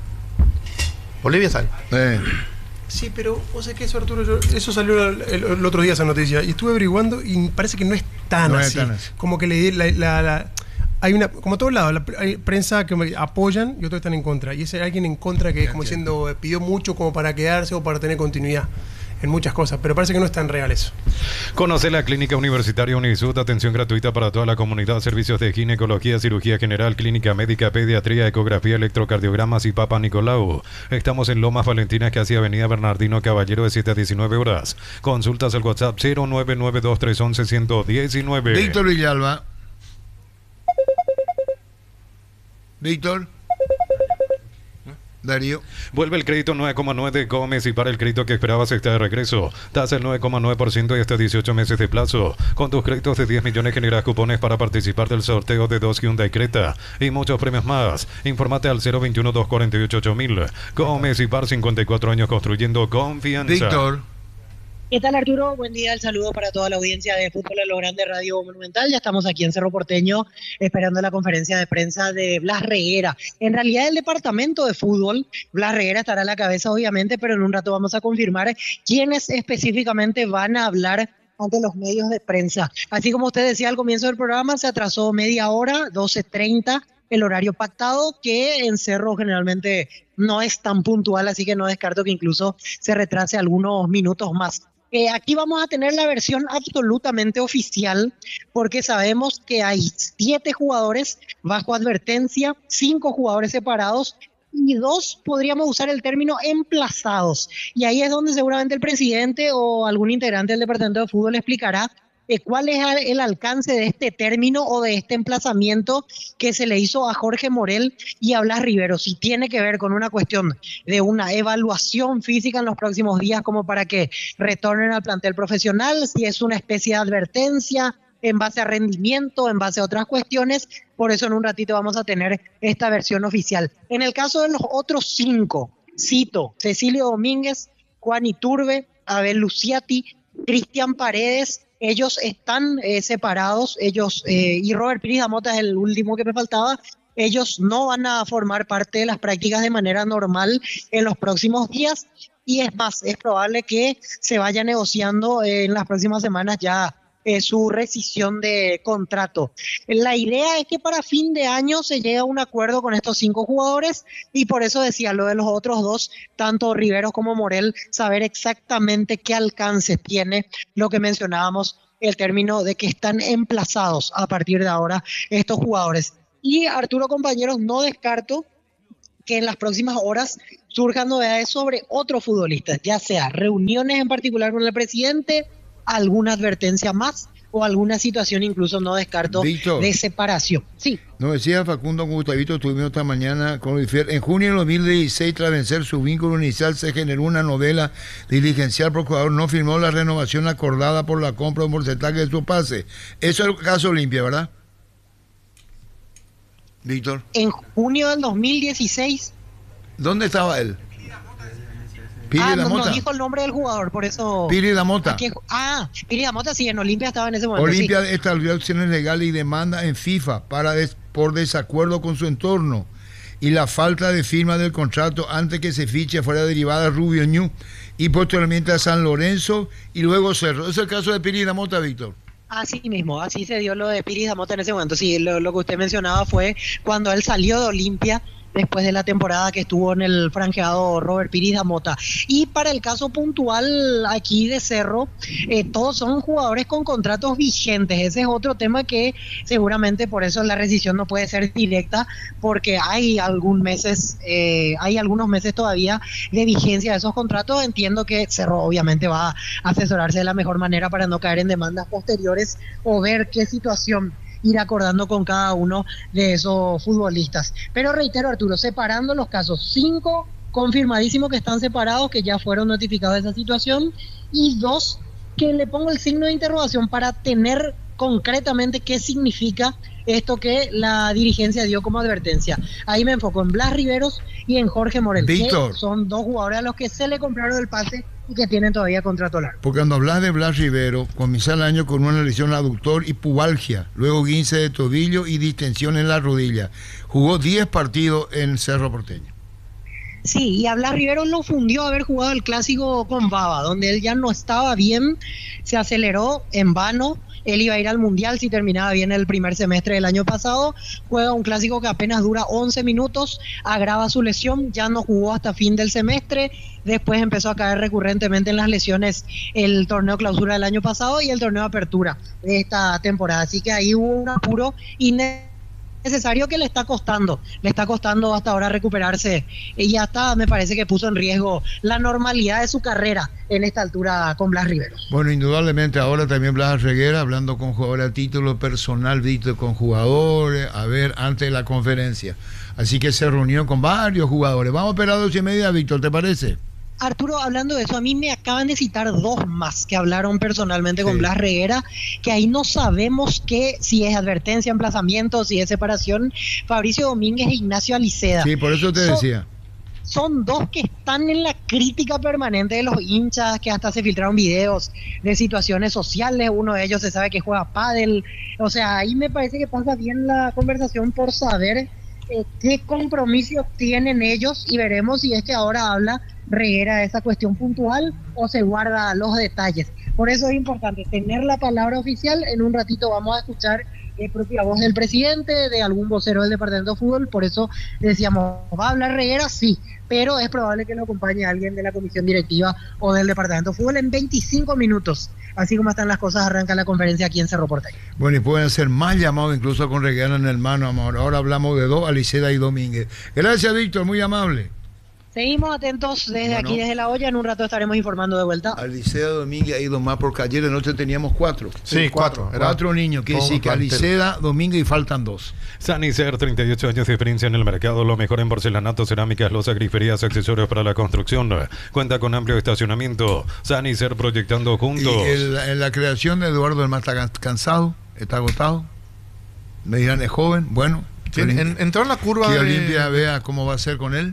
Bolivia. Sal. Eh. Sí, pero vos sabés que eso, Arturo, yo, eso salió el, el, el otro día esa noticia y estuve averiguando y parece que no es tan, no así. Es tan así. Como que le, la, la, la hay una, como a todos lados, la, hay prensa que apoyan y otros están en contra. Y ese alguien en contra que es como diciendo, pidió mucho como para quedarse o para tener continuidad en muchas cosas, pero parece que no es tan real eso. Conoce la Clínica Universitaria Unisud, atención gratuita para toda la comunidad, servicios de ginecología, cirugía general, clínica médica, pediatría, ecografía, electrocardiogramas y Papa Nicolau. Estamos en Lomas Valentinas, casi Avenida Bernardino Caballero, de siete a diecinueve horas. Consultas al WhatsApp cero nueve nueve dos tres uno uno uno nueve. Víctor Villalba. Víctor. Darío. Vuelve el crédito nueve coma nueve de Gómez y para el crédito que esperabas está de regreso. Tasa el nueve coma nueve por ciento y hasta dieciocho meses de plazo. Con tus créditos de diez millones generas cupones para participar del sorteo de dos Hyundai Creta y muchos premios más. Infórmate al cero veintiuno, dos cuarenta y ocho, ocho mil. Gómez y Par, cincuenta y cuatro años construyendo confianza. Víctor. ¿Qué tal, Arturo? Buen día, el saludo para toda la audiencia de Fútbol a lo Grande Radio Monumental. Ya estamos aquí en Cerro Porteño esperando la conferencia de prensa de Blas Reguera. En realidad el departamento de fútbol, Blas Reguera estará a la cabeza obviamente, pero en un rato vamos a confirmar quiénes específicamente van a hablar ante los medios de prensa. Así como usted decía al comienzo del programa, se atrasó media hora, doce treinta, el horario pactado, que en Cerro generalmente no es tan puntual, así que no descarto que incluso se retrase algunos minutos más. Eh, aquí vamos a tener la versión absolutamente oficial porque sabemos que hay siete jugadores bajo advertencia, cinco jugadores separados y dos, podríamos usar el término emplazados. Y ahí es donde seguramente el presidente o algún integrante del departamento de fútbol explicará Eh, ¿cuál es el alcance de este término o de este emplazamiento que se le hizo a Jorge Morel y a Blas Rivero? Si tiene que ver con una cuestión de una evaluación física en los próximos días como para que retornen al plantel profesional, si es una especie de advertencia en base a rendimiento, en base a otras cuestiones. Por eso en un ratito vamos a tener esta versión oficial. En el caso de los otros cinco, cito, Cecilio Domínguez, Juan Iturbe, Abel Luciati, Cristian Paredes. Ellos están eh, separados, ellos eh, y Robert Pires Damota es el último que me faltaba. Ellos no van a formar parte de las prácticas de manera normal en los próximos días y es más, es probable que se vaya negociando eh, en las próximas semanas ya eh, su rescisión de contrato. La idea es que para fin de año se llegue a un acuerdo con estos cinco jugadores y por eso decía lo de los otros dos, tanto Riveros como Morel, saber exactamente qué alcance tiene lo que mencionábamos, el término de que están emplazados a partir de ahora estos jugadores. Y Arturo, compañeros, no descarto que en las próximas horas surjan novedades sobre otros futbolistas, ya sea reuniones en particular con el presidente, alguna advertencia más o alguna situación incluso no descarto Víctor, de separación. Sí. Nos decía Facundo Gustavito, estuvimos esta mañana con Luis Fier. En junio de dos mil dieciséis, tras vencer su vínculo inicial, se generó una novela diligencial por jugador. No firmó la renovación acordada por la compra de un porcentaje de su pase. Eso es el caso Olimpia, ¿verdad? Víctor. En junio del dos mil dieciséis. ¿Dónde estaba él? Piri ah, da no, Mota. no dijo el nombre del jugador, por eso. Piri da Mota. Aquí- ah, Piri da Mota, sí, en Olimpia estaba en ese momento. Olimpia sí. estableció acciones legales y demanda en FIFA para des- por desacuerdo con su entorno y la falta de firma del contrato antes que se fiche fuera derivada a Rubio Ñu y posteriormente a San Lorenzo y luego Cerro. Es el caso de Piri da Mota, Víctor. Así mismo, así se dio lo de Piri da Mota en ese momento. Sí, lo, lo que usted mencionaba fue cuando él salió de Olimpia después de la temporada que estuvo en el franjeado Robert Piri da Mota. Y para el caso puntual aquí de Cerro, eh, todos son jugadores con contratos vigentes. Ese es otro tema que seguramente por eso la rescisión no puede ser directa, porque hay algún meses, eh, hay algunos meses todavía de vigencia de esos contratos. Entiendo que Cerro obviamente va a asesorarse de la mejor manera para no caer en demandas posteriores o ver qué situación ir acordando con cada uno de esos futbolistas. Pero reitero, Arturo, separando los casos, cinco confirmadísimos que están separados, que ya fueron notificados de esa situación, y dos que le pongo el signo de interrogación para tener concretamente qué significa esto que la dirigencia dio como advertencia. Ahí me enfoco en Blas Riveros y en Jorge Morel, Víctor. que son dos jugadores a los que se le compraron el pase y que tienen todavía contrato largo. Porque cuando hablas de Blas Rivero, comenzó el año con una lesión aductor y pubalgia, luego guince de tobillo y distensión en la rodilla. Jugó diez partidos en Cerro Porteño. Sí, y a Blas Rivero lo fundió haber jugado el clásico con Baba, donde él ya no estaba bien, se aceleró en vano. Él iba a ir al Mundial si terminaba bien el primer semestre del año pasado. Juega un clásico que apenas dura once minutos, agrava su lesión, ya no jugó hasta fin del semestre. Después empezó a caer recurrentemente en las lesiones el torneo clausura del año pasado y el torneo apertura de esta temporada. Así que ahí hubo un apuro innecesario que le está costando. Le está costando hasta ahora recuperarse. Y hasta me parece que puso en riesgo la normalidad de su carrera en esta altura con Blas Riveros. Bueno, indudablemente ahora también Blas Reguera hablando con jugadores a título personal, Víctor, con jugadores, a ver, antes de la conferencia. Así que se reunió con varios jugadores. Vamos a esperar a dos y media, Víctor, ¿te parece? Arturo, hablando de eso, a mí me acaban de citar dos más que hablaron personalmente con Sí. Blas Reguera, que ahí no sabemos qué, si es advertencia, emplazamiento, si es separación. Fabricio Domínguez e Ignacio Aliceda. Sí, por eso te Son- decía. Son dos que están en la crítica permanente de los hinchas, que hasta se filtraron videos de situaciones sociales. Uno de ellos se sabe que juega pádel. O sea, ahí me parece que pasa bien la conversación por saber eh, qué compromisos tienen ellos, y veremos si es que ahora habla Reguera de esa cuestión puntual o se guarda los detalles. Por eso es importante tener la palabra oficial. En un ratito vamos a escuchar eh, propia voz del presidente, de algún vocero del departamento de fútbol. Por eso decíamos, ¿va a hablar Reguera? Sí, pero es probable que lo acompañe alguien de la comisión directiva o del departamento de fútbol en veinticinco minutos. Así como están las cosas, arranca la conferencia aquí en Cerro Porteño. Bueno, y pueden hacer más llamados incluso con Reguera en el mano. Amor. Ahora hablamos de dos, Aliceda y Domínguez. Gracias, Víctor, muy amable. Seguimos atentos desde Bueno. aquí, desde La Olla. En un rato estaremos informando de vuelta. Aliceda Domínguez ha ido más porque ayer de noche teníamos cuatro. Sí, cuatro. Era Cuatro niños, quiere todo decir que plantel. Aliceda, Domínguez y faltan dos. Sanicer, treinta y ocho años de experiencia en el mercado, lo mejor en porcelanato, cerámicas, losas, griferías, accesorios para la construcción. Cuenta con amplio estacionamiento. Sanicer, proyectando Y juntos. el- en la creación de Eduardo del Mar está can- cansado, está agotado. Me dirán, es joven, bueno. Tiene- que- en- entró en la curva que de- Olimpia vea cómo va a ser con él.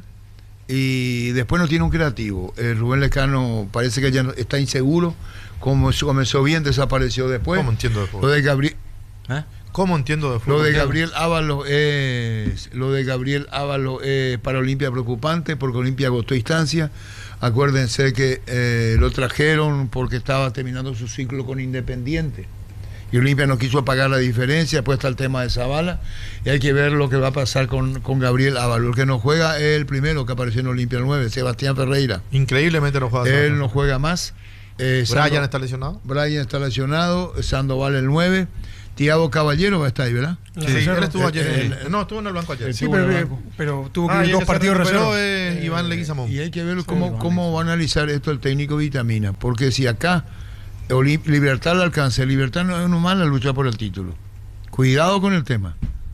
Y después no tiene un creativo. Eh, Rubén Lecano parece que ya no- está inseguro. Como comenzó bien, desapareció después. ¿Cómo entiendo de fútbol? Lo de Gabriel. ¿Cómo entiendo de fútbol? Lo de Gabriel Ábalos es lo de Gabriel Ábalos es para Olimpia preocupante porque Olimpia agotó instancia. Acuérdense que eh, lo trajeron porque estaba terminando su ciclo con Independiente y Olimpia no quiso pagar la diferencia. Después está el tema de Zavala y hay que ver lo que va a pasar con, con Gabriel Ábalos. El que no juega es el primero que apareció en Olimpia el nueve, Sebastián Ferreira. Increíblemente no juega. Él no juega más. Eh, Brian Sando- está lesionado. Brian está lesionado. Sandoval el nueve. Tiago Caballero va a estar ahí, ¿verdad? Sí, él estuvo ayer. Eh, en- eh, no, estuvo en el banco ayer. Sí, pero, pero tuvo que Ah, ir y el dos que se partidos recuperó reserva. es Iván Leguizamón. Y hay que ver cómo, cómo va a analizar esto el técnico Vitamina. Porque si acá Olim- Libertad le alcanza, Libertad no es uno más la lucha por el título. Cuidado con el tema.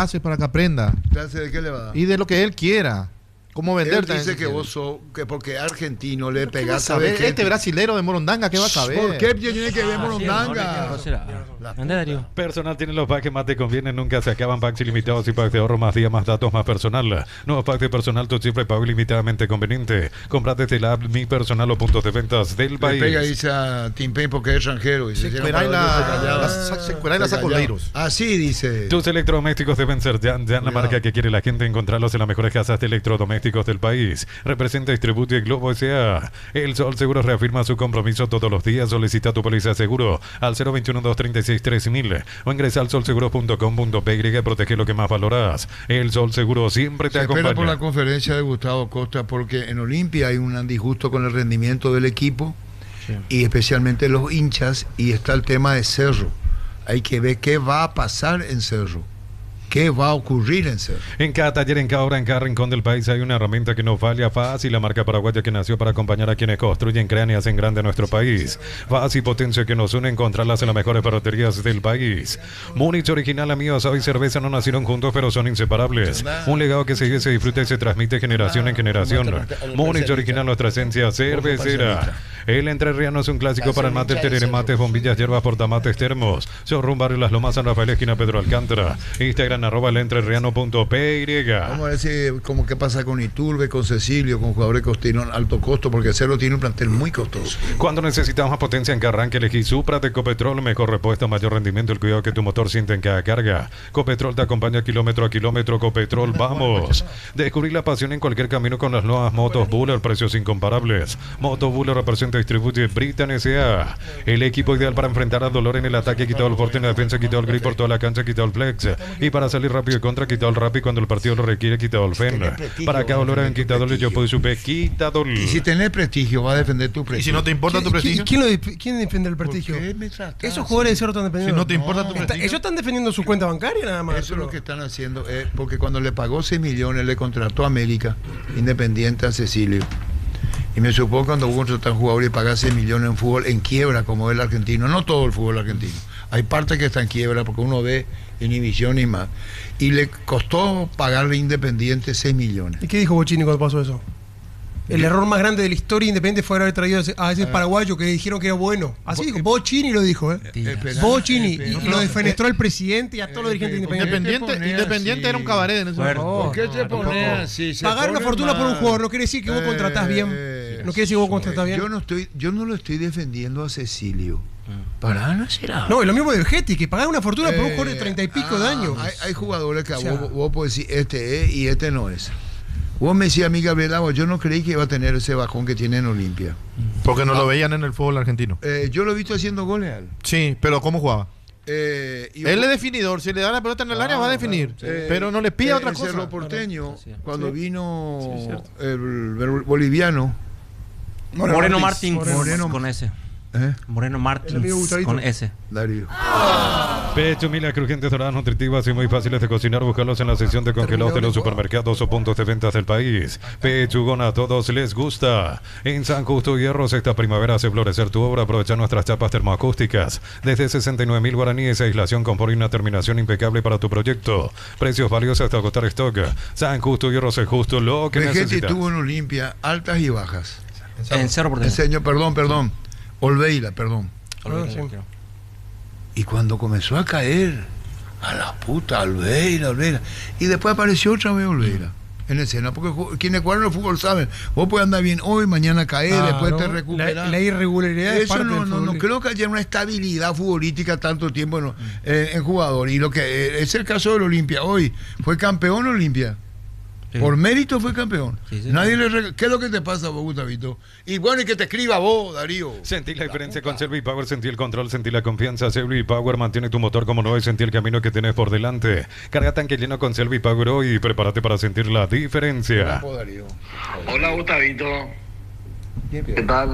clases para que aprenda. ¿Clase de qué le va a dar? Y de lo que él quiera. ¿Cómo venderte? Él dice que vos sos, que porque argentino le ¿Qué va a pegás a saber? ver Este brasilero de Morondanga, ¿qué va a saber? ¿Por qué tiene que ver Morondanga? Personal tiene los packs que más te convienen, nunca se acaban. Packs ilimitados y packs de ahorro, más días, más datos, más personal. Nuevos packs de personal, tu cifra y pago ilimitadamente conveniente. Compra desde la app Mi Personal o puntos de ventas del Le país. pega dice a Tim Payne porque es extranjero. Y se hicieron Secuerai para la- verse callado. las- Secuerai las Se callado. sacoleiros. Así dice. Tus electrodomésticos deben ser ya, ya la marca que quiere la gente, encontrarlos en las mejores casas de electrodomésticos. electrodomésticos del país. Representa Distribuye Globo S A. El Sol Seguros reafirma su compromiso todos los días. Solicita tu póliza de seguro al cero veintiuno, dos treinta y seis, tres mil o ingresa al sol seguros punto com punto pe y protege lo que más valoras. El Sol Seguro siempre te Se acompaña. espera por la conferencia de Gustavo Costa porque en Olimpia hay un disgusto con el rendimiento del equipo sí. y especialmente los hinchas, y está el tema de Cerro. Hay que ver qué va a pasar en Cerro. ¿Qué va a ocurrir en Cerro? En cada taller, en cada obra, en cada rincón del país hay una herramienta que no falla. Fácil, la marca paraguaya que nació para acompañar a quienes construyen, crean y hacen grande nuestro país. Fácil, potencia que nos une, encontrarlas en las mejores ferreterías del país. Múnich original, amigos, hoy cerveza no nacieron juntos, pero son inseparables. Un legado que se vive, se disfruta y se transmite generación en generación. Múnich original, nuestra esencia cervecera. El entrerriano es un clásico para el mate, el tereré, mates, bombillas, hierbas, portamates, termos. Showroom Barrio Las Lomas, San Rafael, esquina Pedro Alcántara. Instagram arroba el entrerriano punto pe y. Vamos a ver si, como qué pasa con Iturbe, con Cecilio, con jugadores que tienen alto costo, porque Cerro tiene un plantel muy costoso. Cuando necesitamos más potencia en que arranque, elegí Supra de Copetrol, mejor repuesto, mayor rendimiento, el cuidado que tu motor siente en cada carga. Copetrol te acompaña kilómetro a kilómetro. Copetrol, vamos. Descubrir la pasión en cualquier camino con las nuevas motos Buller, precios incomparables. Moto Buller representa y distribuye Britan S A. El equipo ideal para enfrentar al dolor en el ataque, quitado el porte en la defensa, quitado el grip por toda la cancha, quitado el flex. Y para salir rápido y contra, quitado el rap y cuando el partido lo requiere, quitado el fen. Para cada dolor en quitado el yo puedo subir, quitado el. Y si tenés prestigio, va a defender tu prestigio. ¿Y si no te importa tu prestigio? ¿Quién, quién, lo, quién defiende el prestigio? Esos jugadores de Cerro están defendiendo. Si no te importa tu prestigio. Ellos están defendiendo su cuenta bancaria nada más. Eso es lo que están haciendo, eh, porque cuando le pagó seis millones, le contrató a América, Independiente, a Cecilio. Y me supongo cuando vos contratas a un jugador y pagas seis millones en fútbol en quiebra, como es el argentino, no todo el fútbol argentino. Hay partes que están en quiebra porque uno ve inhibición y más. Y le costó pagarle a Independiente seis millones. ¿Y qué dijo Bocini cuando pasó eso? El error más grande de la historia Independiente fue haber traído a ese, a ese paraguayo que dijeron que era bueno. Así dijo, Bocini lo dijo, ¿eh? Bocini, y, y lo defenestró al presidente y a todos los dirigentes independientes. Independiente, Independiente era un cabaret en ese momento. ¿Por qué te pones así? Pagar una fortuna por un jugador no quiere decir que vos contratás bien. No quiere decir que vos contratás bien. Yo no estoy, yo no lo estoy defendiendo a Cecilio. Para no ser algo. No, y lo mismo de Vegetti, que pagar una fortuna eh, por un jugador de treinta y pico ah, de años. Hay, hay jugadores que o sea, vos, vos podés decir este es y este no es. Vos me decías a mí, Gabriel Agua, yo no creí que iba a tener ese bajón que tiene en Olimpia. Porque no ah, lo veían en el fútbol argentino. Eh, yo lo he visto haciendo goles. Al. Sí, pero ¿cómo jugaba? Eh, Él vos... es definidor, si le da la pelota en el ah, área va a definir, claro, sí. Pero no le pide eh, otra cosa. Cerro Porteño, sí, cuando sí. vino sí, el, el boliviano Moreno, Moreno Martins, Moreno, Moreno, con ese. ¿Eh? Moreno Martins con S. Darío. Ah. Pecho Mila, crujientes, doradas, nutritivas y muy fáciles de cocinar. Búscalos en la sección de congelados de los supermercados o puntos de ventas del país. Pechugón, a todos les gusta. En San Justo Hierros, esta primavera hace florecer tu obra. Aprovecha nuestras chapas termoacústicas. Desde sesenta y nueve mil guaraníes, aislación, confort y una terminación impecable para tu proyecto. Precios valiosos hasta agotar stock. San Justo Hierros es justo lo que necesitas. necesitas. Gente tuvo en Olimpia altas y bajas. En Cerro Porteño. Señor, perdón, perdón. Olveira, perdón. Olveira, sí. Y cuando comenzó a caer, a la puta, Olveira, Olveira. Y después apareció otra vez Olveira en escena, porque quienes jugaron el fútbol saben, vos puedes andar bien hoy, mañana caer, ah, después no, te recuperas. La, la irregularidad Eso es parte no, del no, no creo que haya una estabilidad futbolística tanto tiempo no, eh, en jugador. Y lo que eh, es el caso del Olimpia. Hoy fue campeón Olimpia. Sí. Por mérito fue campeón. Sí, sí, Nadie sí. le reg... ¿Qué es lo que te pasa vos, Gustavito? Y bueno, y que te escriba vos, Darío. Sentí la diferencia con Selvi Power, sentí el control, sentí la confianza. Selvi Power mantiene tu motor como nuevo y sentí el camino que tienes por delante. Carga tanque lleno con Selvi Power hoy y prepárate para sentir la diferencia. Hola, Gustavito. ¿Qué tal?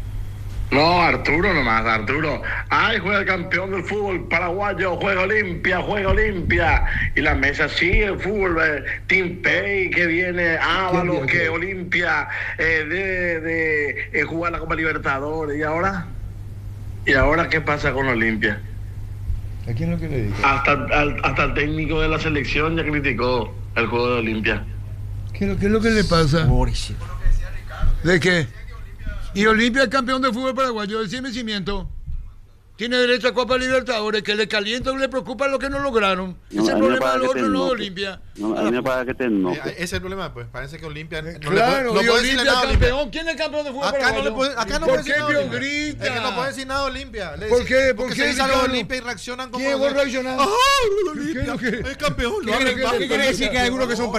No, Arturo nomás, Arturo. Ay, juega el campeón del fútbol paraguayo, juega Olimpia, juega Olimpia. Y la mesa sigue el fútbol. Eh, Team Pay, que viene, Ábalos, que Olimpia, eh, de, de eh, jugar la Copa Libertadores. ¿Y ahora? ¿Y ahora qué pasa con Olimpia? ¿A quién lo que le dijo? Hasta, al, hasta el técnico de la selección ya criticó el juego de Olimpia. ¿Qué, ¿Qué es lo que le pasa? ¿De qué? Y Olimpia es campeón de fútbol paraguayo del cien cimiento. Tiene derecho a Copa Libertadores, que le calienta o le preocupa lo que no lograron. No, ese es el problema del otro, no de Olimpia. No, a mí me parece que te no. Eh, ese es el problema, pues. Parece que Olimpia. No claro, le puede, no y puede Olimpia es campeón. ¿Quién es el campeón de fútbol acá paraguayo? No le puede, acá no ¿Por puede qué decir nada Pio grita? Es que no puede decir nada Olimpia. Le ¿Por qué? ¿Por porque qué? se dice algo de Olimpia y reaccionan como. ¿Quién vos reaccionás? ¡Ah, Olimpia! Es campeón. ¿Qué quiere decir que hay algunos que son